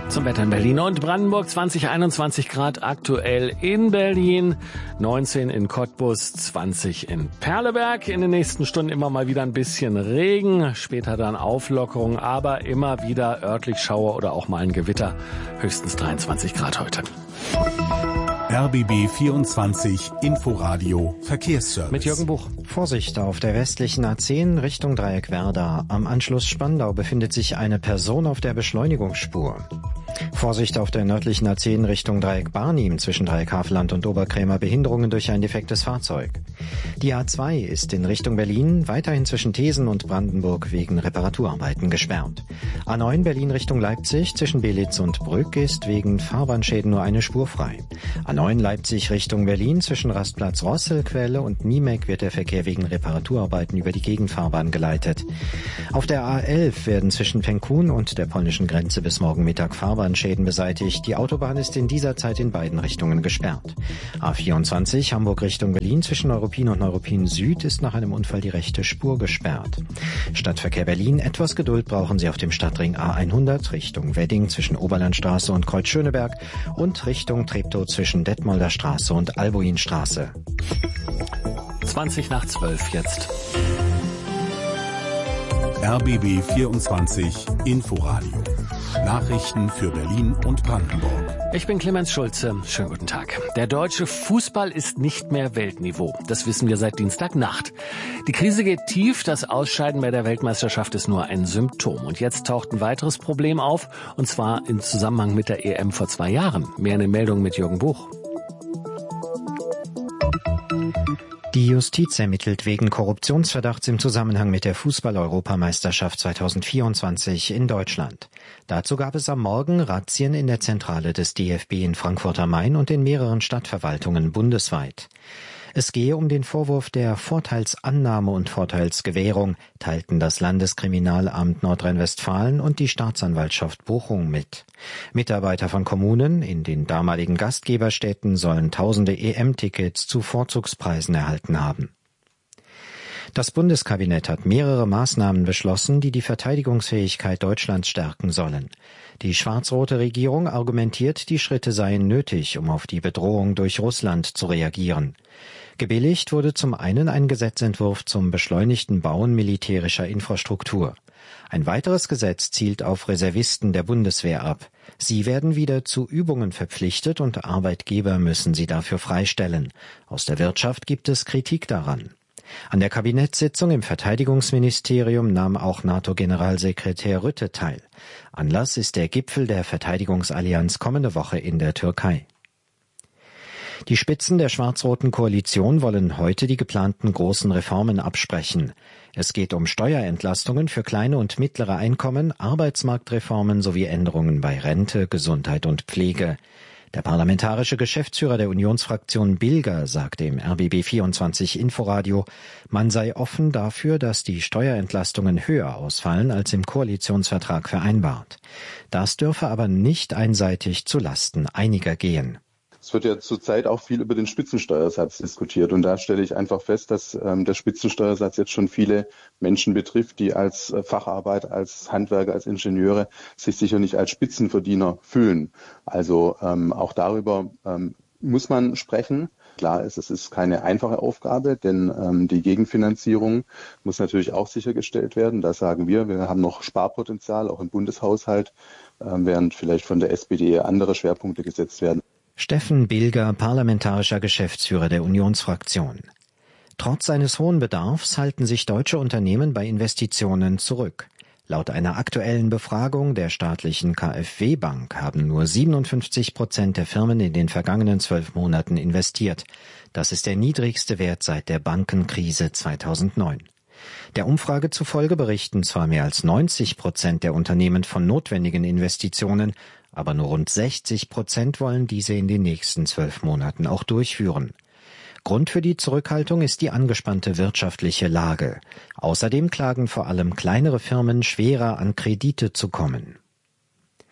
Zum Wetter in Berlin und Brandenburg, zwanzig, einundzwanzig Grad aktuell in Berlin, neunzehn in Cottbus, zwanzig in Perleberg. In den nächsten Stunden immer mal wieder ein bisschen Regen, später dann Auflockerung, aber immer wieder örtlich Schauer oder auch mal ein Gewitter. Höchstens dreiundzwanzig Grad heute. R B B vierundzwanzig Inforadio Verkehrsservice. Mit Jürgen Buch. Vorsicht auf der westlichen A zehn Richtung Dreieck Werder. Am Anschluss Spandau befindet sich eine Person auf der Beschleunigungsspur. Vorsicht auf der nördlichen A zehn Richtung Dreieck Barnim zwischen Dreieck Havelland und Oberkrämer, Behinderungen durch ein defektes Fahrzeug. Die A zwei ist in Richtung Berlin weiterhin zwischen Thesen und Brandenburg wegen Reparaturarbeiten gesperrt. A neun Berlin Richtung Leipzig zwischen Belitz und Brück ist wegen Fahrbahnschäden nur eine Spur frei. A neun Leipzig Richtung Berlin zwischen Rastplatz Rosselquelle und Niemek wird der Verkehr wegen Reparaturarbeiten über die Gegenfahrbahn geleitet. Auf der A elf werden zwischen Penkun und der polnischen Grenze bis morgen Mittag Fahrbahnschäden beseitigt. Die Autobahn ist in dieser Zeit in beiden Richtungen gesperrt. A vierundzwanzig Hamburg Richtung Berlin zwischen Neuruppin und Neuruppin Süd ist nach einem Unfall die rechte Spur gesperrt. Stadtverkehr Berlin, etwas Geduld brauchen Sie auf dem Stadtring A hundert Richtung Wedding zwischen Oberlandstraße und Kreuz Schöneberg und Richtung Treptow zwischen Detmolder Straße und Albuinstraße. zwanzig nach zwölf jetzt. R B B vierundzwanzig Inforadio. Nachrichten für Berlin und Brandenburg. Ich bin Clemens Schulze. Schönen guten Tag. Der deutsche Fußball ist nicht mehr Weltniveau. Das wissen wir seit Dienstagnacht. Die Krise geht tief. Das Ausscheiden bei der Weltmeisterschaft ist nur ein Symptom. Und jetzt taucht ein weiteres Problem auf, und zwar im Zusammenhang mit der E M vor zwei Jahren. Mehr in den Meldungen mit Jürgen Buch. Die Justiz ermittelt wegen Korruptionsverdachts im Zusammenhang mit der Fußball-Europameisterschaft zweitausendvierundzwanzig in Deutschland. Dazu gab es am Morgen Razzien in der Zentrale des D F B in Frankfurt am Main und in mehreren Stadtverwaltungen bundesweit. Es gehe um den Vorwurf der Vorteilsannahme und Vorteilsgewährung, teilten das Landeskriminalamt Nordrhein-Westfalen und die Staatsanwaltschaft Bochum mit. Mitarbeiter von Kommunen in den damaligen Gastgeberstädten sollen tausende E M-Tickets zu Vorzugspreisen erhalten haben. Das Bundeskabinett hat mehrere Maßnahmen beschlossen, die die Verteidigungsfähigkeit Deutschlands stärken sollen. Die schwarz-rote Regierung argumentiert, die Schritte seien nötig, um auf die Bedrohung durch Russland zu reagieren. Gebilligt wurde zum einen ein Gesetzentwurf zum beschleunigten Bauen militärischer Infrastruktur. Ein weiteres Gesetz zielt auf Reservisten der Bundeswehr ab. Sie werden wieder zu Übungen verpflichtet und Arbeitgeber müssen sie dafür freistellen. Aus der Wirtschaft gibt es Kritik daran. An der Kabinettssitzung im Verteidigungsministerium nahm auch NATO-Generalsekretär Rutte teil. Anlass ist der Gipfel der Verteidigungsallianz kommende Woche in der Türkei. Die Spitzen der schwarz-roten Koalition wollen heute die geplanten großen Reformen absprechen. Es geht um Steuerentlastungen für kleine und mittlere Einkommen, Arbeitsmarktreformen sowie Änderungen bei Rente, Gesundheit und Pflege. Der parlamentarische Geschäftsführer der Unionsfraktion Bilger sagte im R B B vierundzwanzig Inforadio, man sei offen dafür, dass die Steuerentlastungen höher ausfallen als im Koalitionsvertrag vereinbart. Das dürfe aber nicht einseitig zu Lasten einiger gehen. Es wird ja zurzeit auch viel über den Spitzensteuersatz diskutiert. Und da stelle ich einfach fest, dass ähm, der Spitzensteuersatz jetzt schon viele Menschen betrifft, die als äh, Facharbeiter, als Handwerker, als Ingenieure sich sicher nicht als Spitzenverdiener fühlen. Also ähm, auch darüber ähm, muss man sprechen. Klar ist, es ist keine einfache Aufgabe, denn ähm, die Gegenfinanzierung muss natürlich auch sichergestellt werden. Da sagen wir, wir haben noch Sparpotenzial, auch im Bundeshaushalt, äh, während vielleicht von der S P D andere Schwerpunkte gesetzt werden. Steffen Bilger, parlamentarischer Geschäftsführer der Unionsfraktion. Trotz eines hohen Bedarfs halten sich deutsche Unternehmen bei Investitionen zurück. Laut einer aktuellen Befragung der staatlichen K f W-Bank haben nur siebenundfünfzig Prozent der Firmen in den vergangenen zwölf Monaten investiert. Das ist der niedrigste Wert seit der Bankenkrise zweitausendneun. Der Umfrage zufolge berichten zwar mehr als neunzig Prozent der Unternehmen von notwendigen Investitionen, aber nur rund sechzig Prozent wollen diese in den nächsten zwölf Monaten auch durchführen. Grund für die Zurückhaltung ist die angespannte wirtschaftliche Lage. Außerdem klagen vor allem kleinere Firmen schwerer an Kredite zu kommen.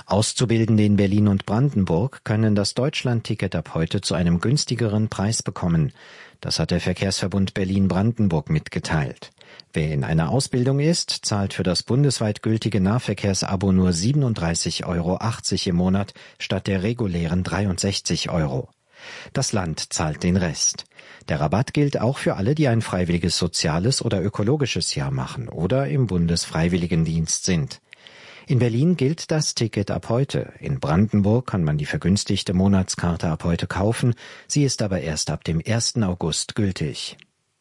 Auszubildende in Berlin und Brandenburg können das Deutschlandticket ab heute zu einem günstigeren Preis bekommen. Das hat der Verkehrsverbund Berlin-Brandenburg mitgeteilt. Wer in einer Ausbildung ist, zahlt für das bundesweit gültige Nahverkehrsabo nur siebenunddreißig Euro achtzig im Monat statt der regulären dreiundsechzig Euro. Das Land zahlt den Rest. Der Rabatt gilt auch für alle, die ein freiwilliges soziales oder ökologisches Jahr machen oder im Bundesfreiwilligendienst sind. In Berlin gilt das Ticket ab heute. In Brandenburg kann man die vergünstigte Monatskarte ab heute kaufen. Sie ist aber erst ab dem ersten August gültig.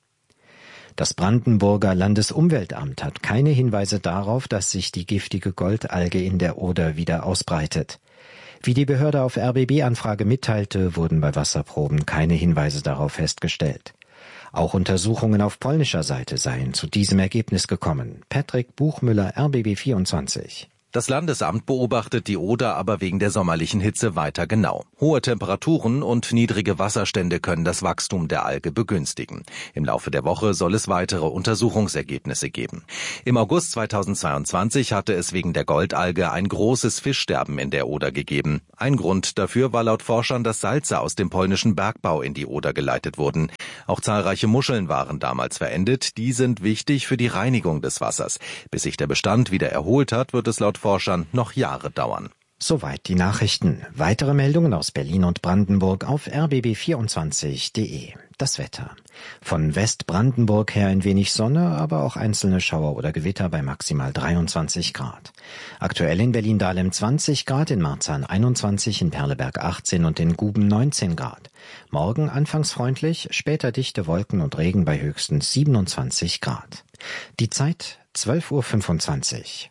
Das Brandenburger Landesumweltamt hat keine Hinweise darauf, dass sich die giftige Goldalge in der Oder wieder ausbreitet. Wie die Behörde auf R B B-Anfrage mitteilte, wurden bei Wasserproben keine Hinweise darauf festgestellt. Auch Untersuchungen auf polnischer Seite seien zu diesem Ergebnis gekommen. Patrick Buchmüller, R B B vierundzwanzig. Das Landesamt beobachtet die Oder aber wegen der sommerlichen Hitze weiter genau. Hohe Temperaturen und niedrige Wasserstände können das Wachstum der Alge begünstigen. Im Laufe der Woche soll es weitere Untersuchungsergebnisse geben. Im August zweitausendzweiundzwanzig hatte es wegen der Goldalge ein großes Fischsterben in der Oder gegeben. Ein Grund dafür war laut Forschern, dass Salze aus dem polnischen Bergbau in die Oder geleitet wurden. Auch zahlreiche Muscheln waren damals verendet. Die sind wichtig für die Reinigung des Wassers. Bis sich der Bestand wieder erholt hat, wird es laut Forschern noch Jahre dauern. Soweit die Nachrichten. Weitere Meldungen aus Berlin und Brandenburg auf r b b vierundzwanzig punkt de. Das Wetter. Von Westbrandenburg her ein wenig Sonne, aber auch einzelne Schauer oder Gewitter bei maximal dreiundzwanzig Grad. Aktuell in Berlin-Dahlem zwanzig Grad, in Marzahn einundzwanzig, in Perleberg achtzehn und in Guben neunzehn Grad. Morgen anfangs freundlich, später dichte Wolken und Regen bei höchstens siebenundzwanzig Grad. Die Zeit zwölf Uhr fünfundzwanzig.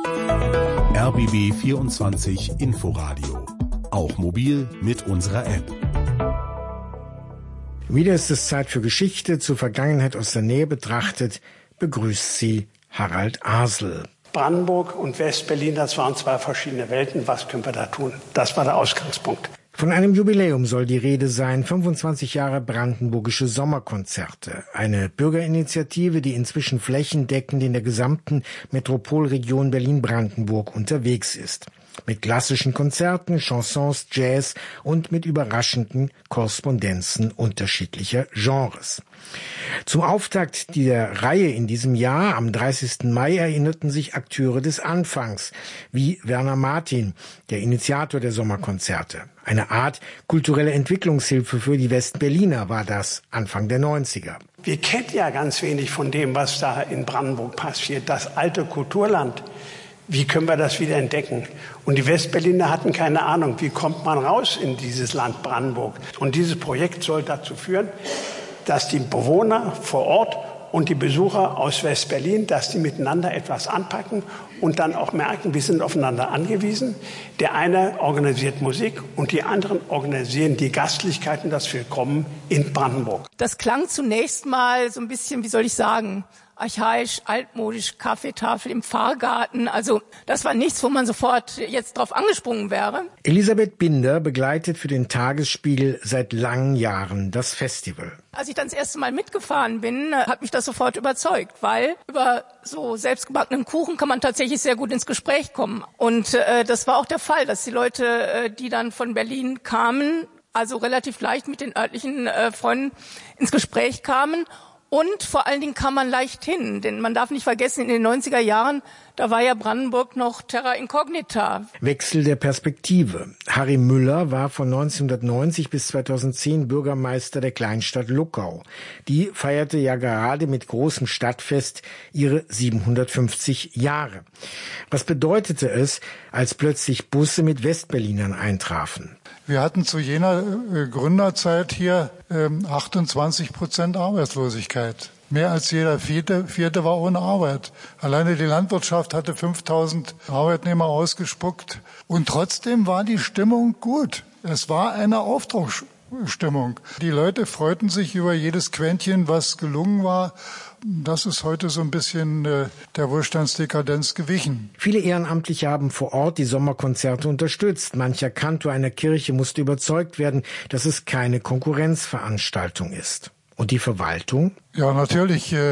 R B B vierundzwanzig Inforadio. Auch mobil mit unserer App. Wieder ist es Zeit für Geschichte, zur Vergangenheit aus der Nähe betrachtet, begrüßt sie Harald Asel. Brandenburg und West-Berlin, das waren zwei verschiedene Welten. Was können wir da tun? Das war der Ausgangspunkt. Von einem Jubiläum soll die Rede sein, fünfundzwanzig Jahre brandenburgische Sommerkonzerte. Eine Bürgerinitiative, die inzwischen flächendeckend in der gesamten Metropolregion Berlin-Brandenburg unterwegs ist. Mit klassischen Konzerten, Chansons, Jazz und mit überraschenden Korrespondenzen unterschiedlicher Genres. Zum Auftakt dieser Reihe in diesem Jahr, am dreißigsten Mai, erinnerten sich Akteure des Anfangs, wie Werner Martin, der Initiator der Sommerkonzerte. Eine Art kulturelle Entwicklungshilfe für die Westberliner war das Anfang der neunziger. Wir kennen ja ganz wenig von dem, was da in Brandenburg passiert. Das alte Kulturland. Wie können wir das wieder entdecken? Und die Westberliner hatten keine Ahnung, wie kommt man raus in dieses Land Brandenburg? Und dieses Projekt soll dazu führen, dass die Bewohner vor Ort und die Besucher aus Westberlin, dass die miteinander etwas anpacken und dann auch merken, wir sind aufeinander angewiesen. Der eine organisiert Musik und die anderen organisieren die Gastlichkeiten, das Willkommen in Brandenburg. Das klang zunächst mal so ein bisschen, wie soll ich sagen, archaisch, altmodisch, Kaffeetafel im Pfarrgarten. Also das war nichts, wo man sofort jetzt drauf angesprungen wäre. Elisabeth Binder begleitet für den Tagesspiegel seit langen Jahren das Festival. Als ich dann das erste Mal mitgefahren bin, hat mich das sofort überzeugt, weil über so selbstgebackenen Kuchen kann man tatsächlich sehr gut ins Gespräch kommen. Und äh, das war auch der Fall, dass die Leute, äh, die dann von Berlin kamen, also relativ leicht mit den örtlichen äh, Freunden ins Gespräch kamen. Und vor allen Dingen kam man leicht hin, denn man darf nicht vergessen, in den neunziger Jahren, da war ja Brandenburg noch terra incognita. Wechsel der Perspektive. Harry Müller war von neunzehnhundertneunzig bis zweitausendzehn Bürgermeister der Kleinstadt Luckau. Die feierte ja gerade mit großem Stadtfest ihre siebenhundertfünfzig Jahre. Was bedeutete es, als plötzlich Busse mit Westberlinern eintrafen? Wir hatten zu jener äh, Gründerzeit hier ähm, achtundzwanzig Prozent Arbeitslosigkeit. Mehr als jeder Vierte, Vierte war ohne Arbeit. Alleine die Landwirtschaft hatte fünftausend Arbeitnehmer ausgespuckt. Und trotzdem war die Stimmung gut. Es war eine Aufbruchsstimmung. Die Leute freuten sich über jedes Quäntchen, was gelungen war. Das ist heute so ein bisschen äh, der Wohlstandsdekadenz gewichen. Viele Ehrenamtliche haben vor Ort die Sommerkonzerte unterstützt. Mancher Kantor einer Kirche musste überzeugt werden, dass es keine Konkurrenzveranstaltung ist. Und die Verwaltung? Ja, natürlich. Äh,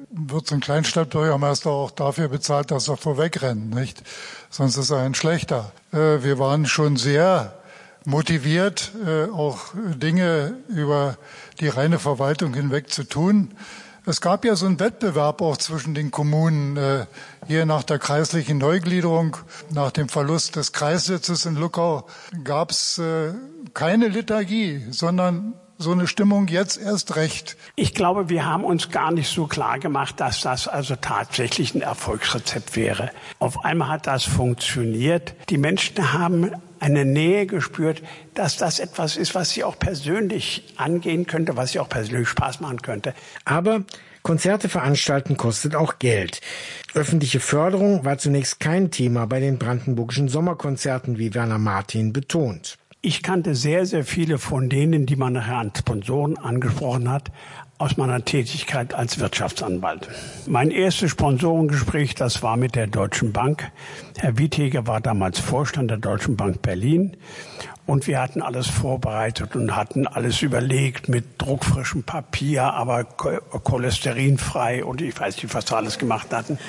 wird so ein Kleinstadtbürgermeister auch dafür bezahlt, dass er vorwegrennt, nicht? Sonst ist er ein schlechter. Äh, wir waren schon sehr motiviert, äh, auch Dinge über die reine Verwaltung hinweg zu tun. Es gab ja so einen Wettbewerb auch zwischen den Kommunen. Äh, hier nach der kreislichen Neugliederung, nach dem Verlust des Kreissitzes in Luckau, gab es äh, keine Liturgie, sondern so eine Stimmung jetzt erst recht. Ich glaube, wir haben uns gar nicht so klar gemacht, dass das also tatsächlich ein Erfolgsrezept wäre. Auf einmal hat das funktioniert. Die Menschen haben eine Nähe gespürt, dass das etwas ist, was sie auch persönlich angehen könnte, was sie auch persönlich Spaß machen könnte. Aber Konzerte veranstalten kostet auch Geld. Öffentliche Förderung war zunächst kein Thema bei den brandenburgischen Sommerkonzerten, wie Werner Martin betont. Ich kannte sehr, sehr viele von denen, die man nachher an Sponsoren angesprochen hat, aus meiner Tätigkeit als Wirtschaftsanwalt. Mein erstes Sponsorengespräch, das war mit der Deutschen Bank. Herr Witteger war damals Vorstand der Deutschen Bank Berlin. Und wir hatten alles vorbereitet und hatten alles überlegt mit druckfrischem Papier, aber cholesterinfrei und ich weiß nicht, was wir alles gemacht hatten,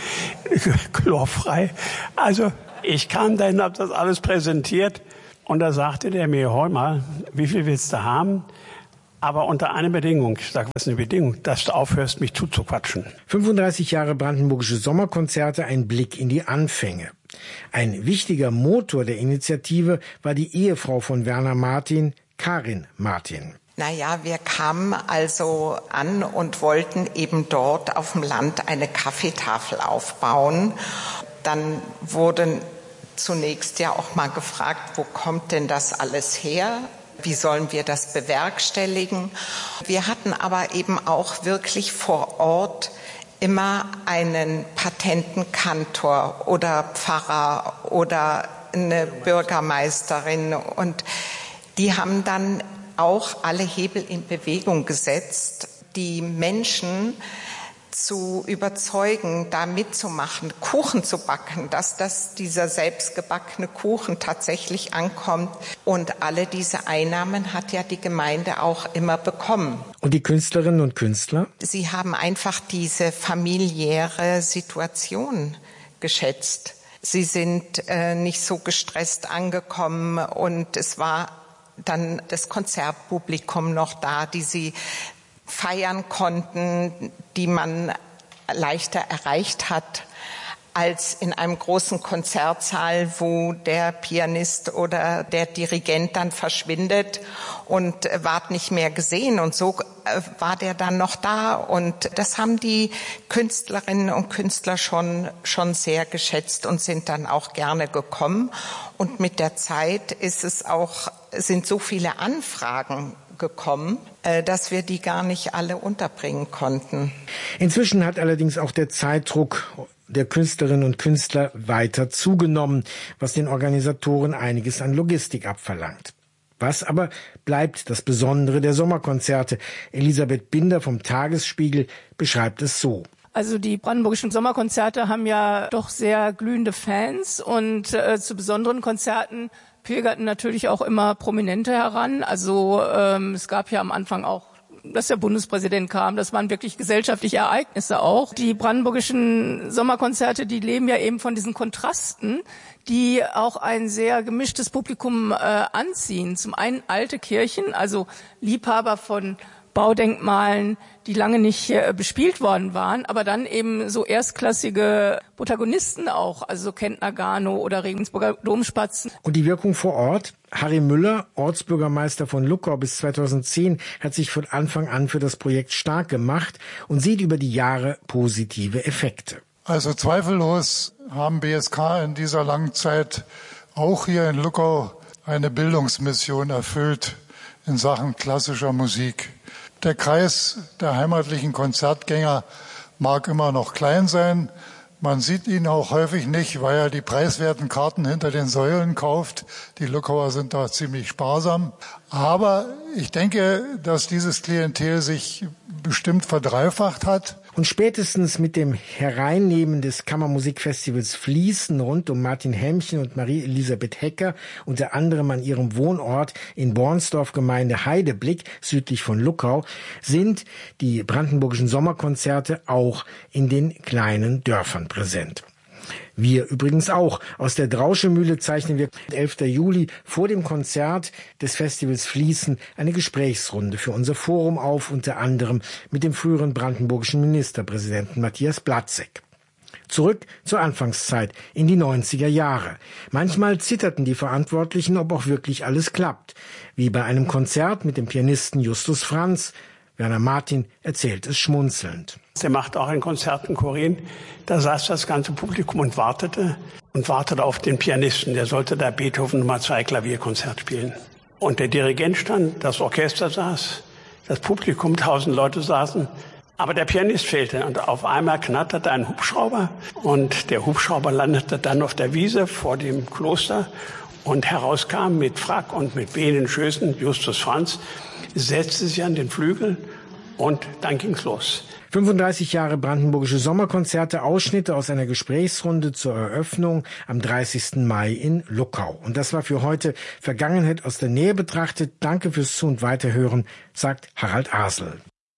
chlorfrei. Also ich kam dahin, habe das alles präsentiert. Und da sagte der mir, hör mal, wie viel willst du haben? Aber unter einer Bedingung. Ich sage, was ist eine Bedingung? Dass du aufhörst, mich zuzuquatschen. fünfunddreißig Jahre brandenburgische Sommerkonzerte, ein Blick in die Anfänge. Ein wichtiger Motor der Initiative war die Ehefrau von Werner Martin, Karin Martin. Naja, wir kamen also an und wollten eben dort auf dem Land eine Kaffeetafel aufbauen. Dann wurden zunächst ja auch mal gefragt, wo kommt denn das alles her? Wie sollen wir das bewerkstelligen? Wir hatten aber eben auch wirklich vor Ort immer einen Patentenkantor oder Pfarrer oder eine Bürgermeisterin. Und die haben dann auch alle Hebel in Bewegung gesetzt, die Menschen zu überzeugen, da mitzumachen, Kuchen zu backen, dass das dieser selbstgebackene Kuchen tatsächlich ankommt. Und alle diese Einnahmen hat ja die Gemeinde auch immer bekommen. Und die Künstlerinnen und Künstler? Sie haben einfach diese familiäre Situation geschätzt. Sie sind äh, nicht so gestresst angekommen und es war dann das Konzertpublikum noch da, die sie feiern konnten, die man leichter erreicht hat als in einem großen Konzertsaal, wo der Pianist oder der Dirigent dann verschwindet und ward nicht mehr gesehen. Und so war der dann noch da. Und das haben die Künstlerinnen und Künstler schon, schon sehr geschätzt und sind dann auch gerne gekommen. Und mit der Zeit ist es auch, sind so viele Anfragen gekommen, dass wir die gar nicht alle unterbringen konnten. Inzwischen hat allerdings auch der Zeitdruck der Künstlerinnen und Künstler weiter zugenommen, was den Organisatoren einiges an Logistik abverlangt. Was aber bleibt das Besondere der Sommerkonzerte? Elisabeth Binder vom Tagesspiegel beschreibt es so. Also die brandenburgischen Sommerkonzerte haben ja doch sehr glühende Fans und äh, zu besonderen Konzerten pilgerten natürlich auch immer Prominente heran. Also ähm, es gab ja am Anfang auch, dass der Bundespräsident kam. Das waren wirklich gesellschaftliche Ereignisse auch. Die brandenburgischen Sommerkonzerte, die leben ja eben von diesen Kontrasten, die auch ein sehr gemischtes Publikum äh, anziehen. Zum einen alte Kirchen, also Liebhaber von Baudenkmalen, die lange nicht äh, bespielt worden waren, aber dann eben so erstklassige Protagonisten auch, also Kentner Gano oder Regensburger Domspatzen. Und die Wirkung vor Ort? Harry Müller, Ortsbürgermeister von Luckau bis zweitausendzehn, hat sich von Anfang an für das Projekt stark gemacht und sieht über die Jahre positive Effekte. Also zweifellos haben B S K in dieser langen Zeit auch hier in Luckau eine Bildungsmission erfüllt in Sachen klassischer Musik. Der Kreis der heimatlichen Konzertgänger mag immer noch klein sein. Man sieht ihn auch häufig nicht, weil er die preiswerten Karten hinter den Säulen kauft. Die Luckauer sind da ziemlich sparsam. Aber ich denke, dass dieses Klientel sich bestimmt verdreifacht hat. Und spätestens mit dem Hereinnehmen des Kammermusikfestivals Fließen rund um Martin Hemmchen und Marie-Elisabeth Hecker, unter anderem an ihrem Wohnort in Bornsdorf, Gemeinde Heideblick, südlich von Luckau, sind die brandenburgischen Sommerkonzerte auch in den kleinen Dörfern präsent. Wir übrigens auch. Aus der Drauschemühle zeichnen wir elften Juli vor dem Konzert des Festivals Fließen eine Gesprächsrunde für unser Forum auf, unter anderem mit dem früheren brandenburgischen Ministerpräsidenten Matthias Blatzek. Zurück zur Anfangszeit, in die neunziger Jahre. Manchmal zitterten die Verantwortlichen, ob auch wirklich alles klappt. Wie bei einem Konzert mit dem Pianisten Justus Franz. Werner Martin erzählt es schmunzelnd. Er macht auch ein Konzert in Korea. Da saß das ganze Publikum und wartete und wartete auf den Pianisten. Der sollte da Beethoven Nummer zwei Klavierkonzert spielen. Und der Dirigent stand, das Orchester saß, das Publikum, tausend Leute saßen. Aber der Pianist fehlte und auf einmal knatterte ein Hubschrauber und der Hubschrauber landete dann auf der Wiese vor dem Kloster und herauskam mit Frack und mit Bienenschößen Justus Franz, setzte sich an den Flügel und dann ging's los. fünfunddreißig Jahre brandenburgische Sommerkonzerte, Ausschnitte aus einer Gesprächsrunde zur Eröffnung am dreißigsten Mai in Luckau. Und das war für heute Vergangenheit aus der Nähe betrachtet. Danke fürs Zu- und Weiterhören, sagt Harald Asel.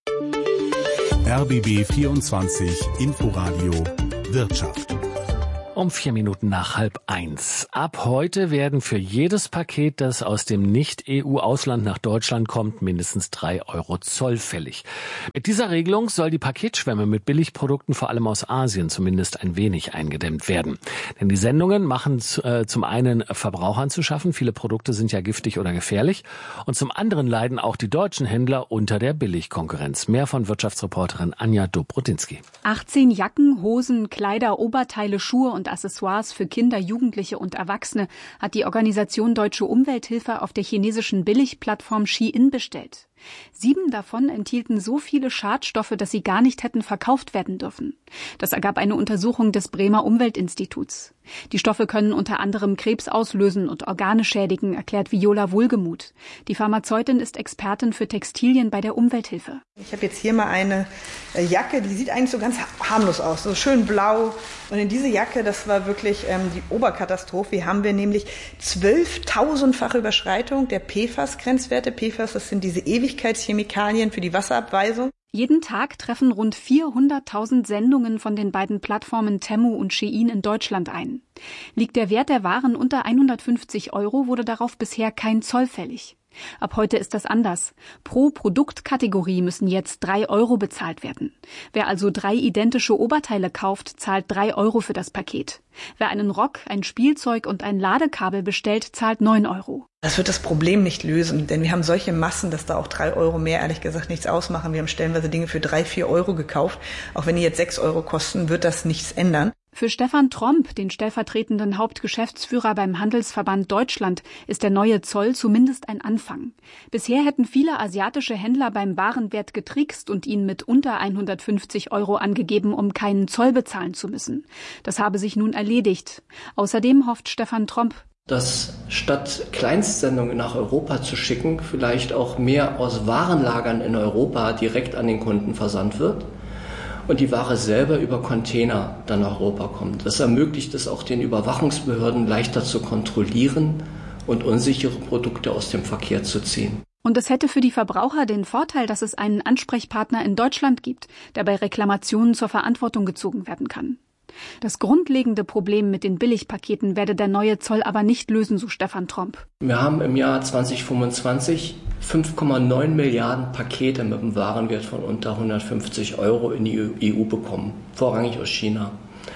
R B B vierundzwanzig Inforadio Wirtschaft. Um vier Minuten nach halb eins. Ab heute werden für jedes Paket, das aus dem Nicht-E U-Ausland nach Deutschland kommt, mindestens drei Euro Zoll fällig. Mit dieser Regelung soll die Paketschwemme mit Billigprodukten vor allem aus Asien zumindest ein wenig eingedämmt werden. Denn die Sendungen machen äh, zum einen Verbrauchern zu schaffen, viele Produkte sind ja giftig oder gefährlich, und zum anderen leiden auch die deutschen Händler unter der Billigkonkurrenz. Mehr von Wirtschaftsreporterin Anja Dobrodinsky. achtzehn Jacken, Hosen, Kleider, Oberteile, Schuhe und Accessoires für Kinder, Jugendliche und Erwachsene hat die Organisation Deutsche Umwelthilfe auf der chinesischen Billigplattform Shein bestellt. Sieben davon enthielten so viele Schadstoffe, dass sie gar nicht hätten verkauft werden dürfen. Das ergab eine Untersuchung des Bremer Umweltinstituts. Die Stoffe können unter anderem Krebs auslösen und Organe schädigen, erklärt Viola Wohlgemuth. Die Pharmazeutin ist Expertin für Textilien bei der Umwelthilfe. Ich habe jetzt hier mal eine Jacke, die sieht eigentlich so ganz harmlos aus, so schön blau. Und in diese Jacke, das war wirklich ähm, die Oberkatastrophe. Hier haben wir nämlich zwölftausendfache Überschreitung der P F A S-Grenzwerte. P F A S, das sind diese Ewigkeitschemikalien für die Wasserabweisung. Jeden Tag treffen rund vierhunderttausend Sendungen von den beiden Plattformen Temu und Shein in Deutschland ein. Liegt der Wert der Waren unter hundertfünfzig Euro, wurde darauf bisher kein Zoll fällig. Ab heute ist das anders. Pro Produktkategorie müssen jetzt drei Euro bezahlt werden. Wer also drei identische Oberteile kauft, zahlt drei Euro für das Paket. Wer einen Rock, ein Spielzeug und ein Ladekabel bestellt, zahlt neun Euro. Das wird das Problem nicht lösen, denn wir haben solche Massen, dass da auch drei Euro mehr ehrlich gesagt nichts ausmachen. Wir haben stellenweise Dinge für drei, vier Euro gekauft. Auch wenn die jetzt sechs Euro kosten, wird das nichts ändern. Für Stefan Tromp, den stellvertretenden Hauptgeschäftsführer beim Handelsverband Deutschland, ist der neue Zoll zumindest ein Anfang. Bisher hätten viele asiatische Händler beim Warenwert getrickst und ihn mit unter hundertfünfzig Euro angegeben, um keinen Zoll bezahlen zu müssen. Das habe sich nun erledigt. Außerdem hofft Stefan Tromp, dass statt Kleinstsendungen nach Europa zu schicken, vielleicht auch mehr aus Warenlagern in Europa direkt an den Kunden versandt wird und die Ware selber über Container dann nach Europa kommt. Das ermöglicht es auch den Überwachungsbehörden leichter zu kontrollieren und unsichere Produkte aus dem Verkehr zu ziehen. Und es hätte für die Verbraucher den Vorteil, dass es einen Ansprechpartner in Deutschland gibt, der bei Reklamationen zur Verantwortung gezogen werden kann. Das grundlegende Problem mit den Billigpaketen werde der neue Zoll aber nicht lösen, so Stefan Tromp. Wir haben im Jahr zwanzig fünfundzwanzig fünf Komma neun Milliarden Pakete mit einem Warenwert von unter hundertfünfzig Euro in die E U bekommen, vorrangig aus China.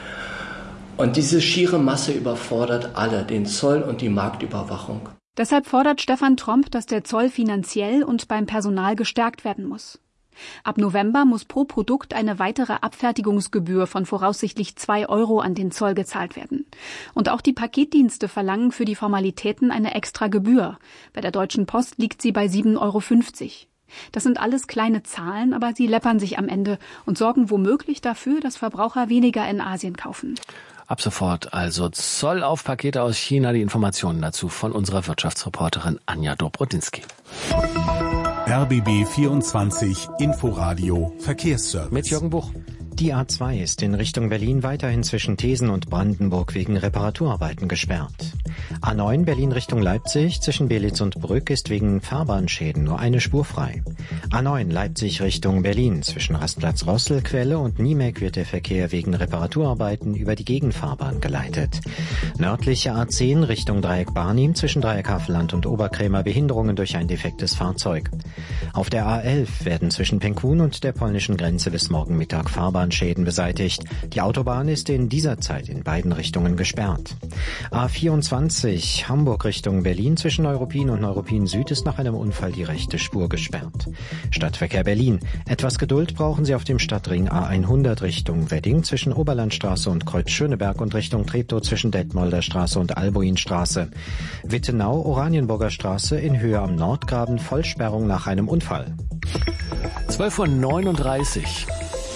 Und diese schiere Masse überfordert alle, den Zoll und die Marktüberwachung. Deshalb fordert Stefan Tromp, dass der Zoll finanziell und beim Personal gestärkt werden muss. Ab November muss pro Produkt eine weitere Abfertigungsgebühr von voraussichtlich zwei Euro an den Zoll gezahlt werden. Und auch die Paketdienste verlangen für die Formalitäten eine extra Gebühr. Bei der Deutschen Post liegt sie bei sieben Euro fünfzig. Das sind alles kleine Zahlen, aber sie läppern sich am Ende und sorgen womöglich dafür, dass Verbraucher weniger in Asien kaufen. Ab sofort also Zoll auf Pakete aus China. Die Informationen dazu von unserer Wirtschaftsreporterin Anja Dobrodinsky. R B B vierundzwanzig Inforadio Verkehrsservice. Mit Jürgen Buch. Die A zwei ist in Richtung Berlin weiterhin zwischen Thesen und Brandenburg wegen Reparaturarbeiten gesperrt. A neun Berlin Richtung Leipzig zwischen Belitz und Brück ist wegen Fahrbahnschäden nur eine Spur frei. A neun Leipzig Richtung Berlin zwischen Rastplatz Rosselquelle und Niemek wird der Verkehr wegen Reparaturarbeiten über die Gegenfahrbahn geleitet. Nördliche A zehn Richtung Dreieck Barnim zwischen Dreieck Havelland und Oberkrämer Behinderungen durch ein defektes Fahrzeug. Auf der A elf werden zwischen Penkun und der polnischen Grenze bis morgen Mittag Fahrbahnschäden beseitigt. Die Autobahn ist in dieser Zeit in beiden Richtungen gesperrt. A vierundzwanzig Hamburg Richtung Berlin zwischen Neuruppin und Neuruppin Süd ist nach einem Unfall die rechte Spur gesperrt. Stadtverkehr Berlin. Etwas Geduld brauchen Sie auf dem Stadtring A hundert Richtung Wedding zwischen Oberlandstraße und Kreuz Schöneberg und Richtung Treptow zwischen Detmolder Straße und Albuinstraße. Wittenau Oranienburger Straße in Höhe am Nordgraben Vollsperrung nach einem Unfall. zwölf Uhr neununddreißig.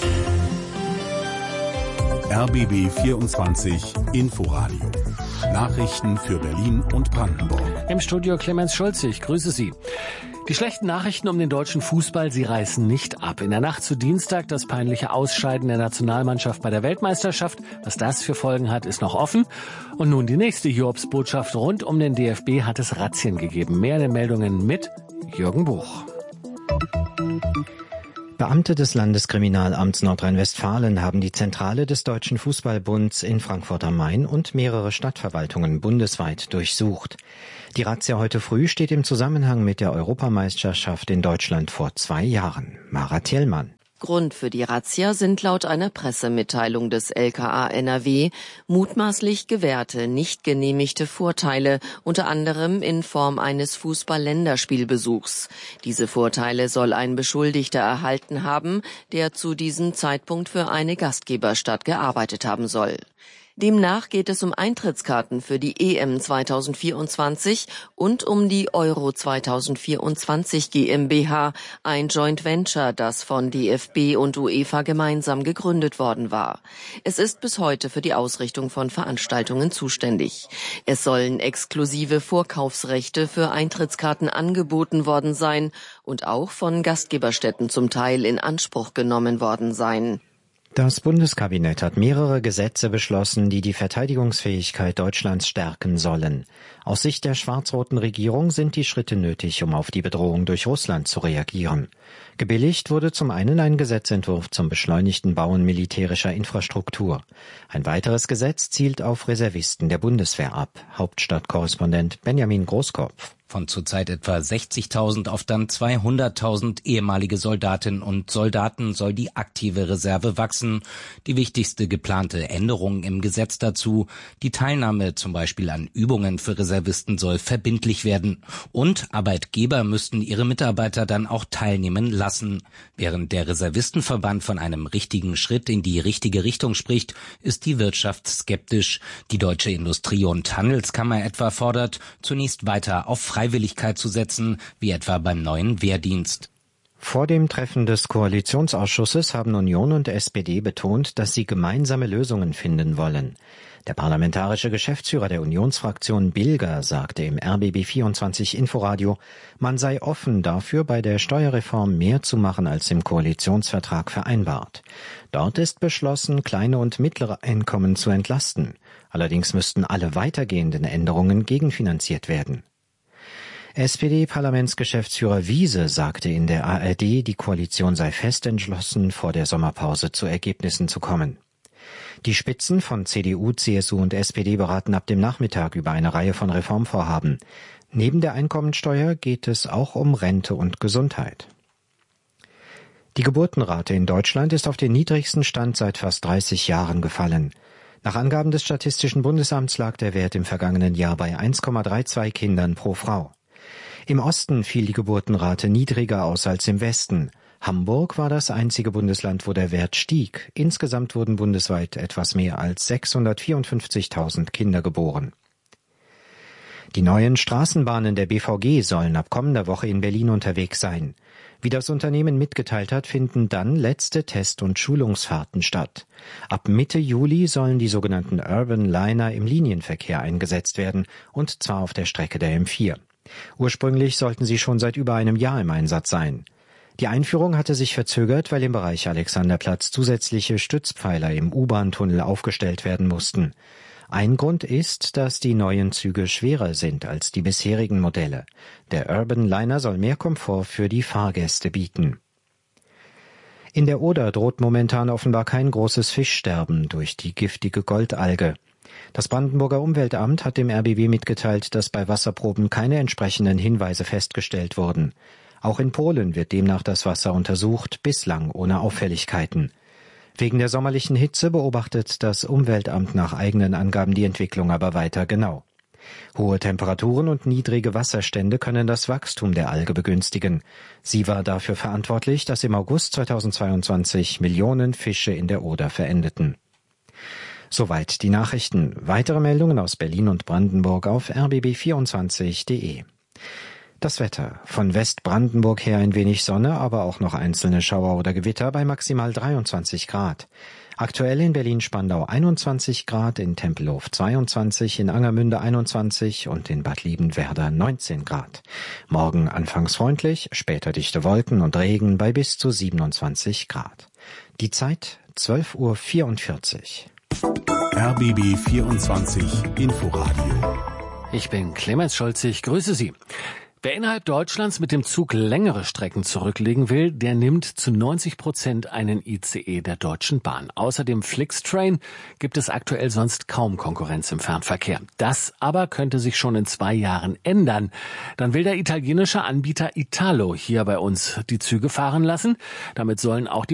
R B B vierundzwanzig Inforadio. Nachrichten für Berlin und Brandenburg. Im Studio Clemens Schulze, ich grüße Sie. Die schlechten Nachrichten um den deutschen Fußball, sie reißen nicht ab. In der Nacht zu Dienstag das peinliche Ausscheiden der Nationalmannschaft bei der Weltmeisterschaft. Was das für Folgen hat, ist noch offen. Und nun die nächste Hiobsbotschaft rund um den D F B hat es Razzien gegeben. Mehr in den Meldungen mit Jürgen Buch. Beamte des Landeskriminalamts Nordrhein-Westfalen haben die Zentrale des Deutschen Fußballbunds in Frankfurt am Main und mehrere Stadtverwaltungen bundesweit durchsucht. Die Razzia heute früh steht im Zusammenhang mit der Europameisterschaft in Deutschland vor zwei Jahren. Mara Thielmann. Grund für die Razzia sind laut einer Pressemitteilung des L K A N R W mutmaßlich gewährte, nicht genehmigte Vorteile, unter anderem in Form eines Fußball-Länderspielbesuchs. Diese Vorteile soll ein Beschuldigter erhalten haben, der zu diesem Zeitpunkt für eine Gastgeberstadt gearbeitet haben soll. Demnach geht es um Eintrittskarten für die E M zweitausendvierundzwanzig und um die Euro zweitausendvierundzwanzig GmbH, ein Joint Venture, das von D F B und UEFA gemeinsam gegründet worden war. Es ist bis heute für die Ausrichtung von Veranstaltungen zuständig. Es sollen exklusive Vorkaufsrechte für Eintrittskarten angeboten worden sein und auch von Gastgeberstätten zum Teil in Anspruch genommen worden sein. Das Bundeskabinett hat mehrere Gesetze beschlossen, die die Verteidigungsfähigkeit Deutschlands stärken sollen. Aus Sicht der schwarz-roten Regierung sind die Schritte nötig, um auf die Bedrohung durch Russland zu reagieren. Gebilligt wurde zum einen ein Gesetzentwurf zum beschleunigten Bauen militärischer Infrastruktur. Ein weiteres Gesetz zielt auf Reservisten der Bundeswehr ab. Hauptstadtkorrespondent Benjamin Großkopf. Von zurzeit etwa sechzigtausend auf dann zweihunderttausend ehemalige Soldatinnen und Soldaten soll die aktive Reserve wachsen. Die wichtigste geplante Änderung im Gesetz dazu: die Teilnahme zum Beispiel an Übungen für Reservisten soll verbindlich werden. Und Arbeitgeber müssten ihre Mitarbeiter dann auch teilnehmen lassen. Während der Reservistenverband von einem richtigen Schritt in die richtige Richtung spricht, ist die Wirtschaft skeptisch. Die Deutsche Industrie- und Handelskammer etwa fordert, zunächst weiter auf Freiwilligkeit zu setzen, wie etwa beim neuen Wehrdienst. Vor dem Treffen des Koalitionsausschusses haben Union und S P D betont, dass sie gemeinsame Lösungen finden wollen. Der parlamentarische Geschäftsführer der Unionsfraktion Bilger sagte im R B B vierundzwanzig Inforadio, man sei offen dafür, bei der Steuerreform mehr zu machen als im Koalitionsvertrag vereinbart. Dort ist beschlossen, kleine und mittlere Einkommen zu entlasten. Allerdings müssten alle weitergehenden Änderungen gegenfinanziert werden. S P D-Parlamentsgeschäftsführer Wiese sagte in der A R D, die Koalition sei fest entschlossen, vor der Sommerpause zu Ergebnissen zu kommen. Die Spitzen von C D U, C S U und S P D beraten ab dem Nachmittag über eine Reihe von Reformvorhaben. Neben der Einkommensteuer geht es auch um Rente und Gesundheit. Die Geburtenrate in Deutschland ist auf den niedrigsten Stand seit fast dreißig Jahren gefallen. Nach Angaben des Statistischen Bundesamts lag der Wert im vergangenen Jahr bei eins Komma zweiunddreißig Kindern pro Frau. Im Osten fiel die Geburtenrate niedriger aus als im Westen. Hamburg war das einzige Bundesland, wo der Wert stieg. Insgesamt wurden bundesweit etwas mehr als sechshundertvierundfünfzigtausend Kinder geboren. Die neuen Straßenbahnen der B V G sollen ab kommender Woche in Berlin unterwegs sein. Wie das Unternehmen mitgeteilt hat, finden dann letzte Test- und Schulungsfahrten statt. Ab Mitte Juli sollen die sogenannten Urban Liner im Linienverkehr eingesetzt werden, und zwar auf der Strecke der M vier. Ursprünglich sollten sie schon seit über einem Jahr im Einsatz sein. Die Einführung hatte sich verzögert, weil im Bereich Alexanderplatz zusätzliche Stützpfeiler im U-Bahn-Tunnel aufgestellt werden mussten. Ein Grund ist, dass die neuen Züge schwerer sind als die bisherigen Modelle. Der Urban Liner soll mehr Komfort für die Fahrgäste bieten. In der Oder droht momentan offenbar kein großes Fischsterben durch die giftige Goldalge. Das Brandenburger Umweltamt hat dem R B B mitgeteilt, dass bei Wasserproben keine entsprechenden Hinweise festgestellt wurden. Auch in Polen wird demnach das Wasser untersucht, bislang ohne Auffälligkeiten. Wegen der sommerlichen Hitze beobachtet das Umweltamt nach eigenen Angaben die Entwicklung aber weiter genau. Hohe Temperaturen und niedrige Wasserstände können das Wachstum der Alge begünstigen. Sie war dafür verantwortlich, dass im August zweitausendzweiundzwanzig Millionen Fische in der Oder verendeten. Soweit die Nachrichten. Weitere Meldungen aus Berlin und Brandenburg auf r b b vierundzwanzig punkt de. Das Wetter. Von Westbrandenburg her ein wenig Sonne, aber auch noch einzelne Schauer oder Gewitter bei maximal dreiundzwanzig Grad. Aktuell in Berlin-Spandau einundzwanzig Grad, in Tempelhof zweiundzwanzig, in Angermünde einundzwanzig und in Bad Liebenwerda neunzehn Grad. Morgen anfangs freundlich, später dichte Wolken und Regen bei bis zu siebenundzwanzig Grad. Die Zeit zwölf Uhr vierundvierzig. R B B vierundzwanzig Inforadio. Ich bin Clemens Scholz, ich grüße Sie. Wer innerhalb Deutschlands mit dem Zug längere Strecken zurücklegen will, der nimmt zu neunzig Prozent einen I C E der Deutschen Bahn. Außer dem Flixtrain gibt es aktuell sonst kaum Konkurrenz im Fernverkehr. Das aber könnte sich schon in zwei Jahren ändern. Dann will der italienische Anbieter Italo hier bei uns die Züge fahren lassen. Damit sollen auch die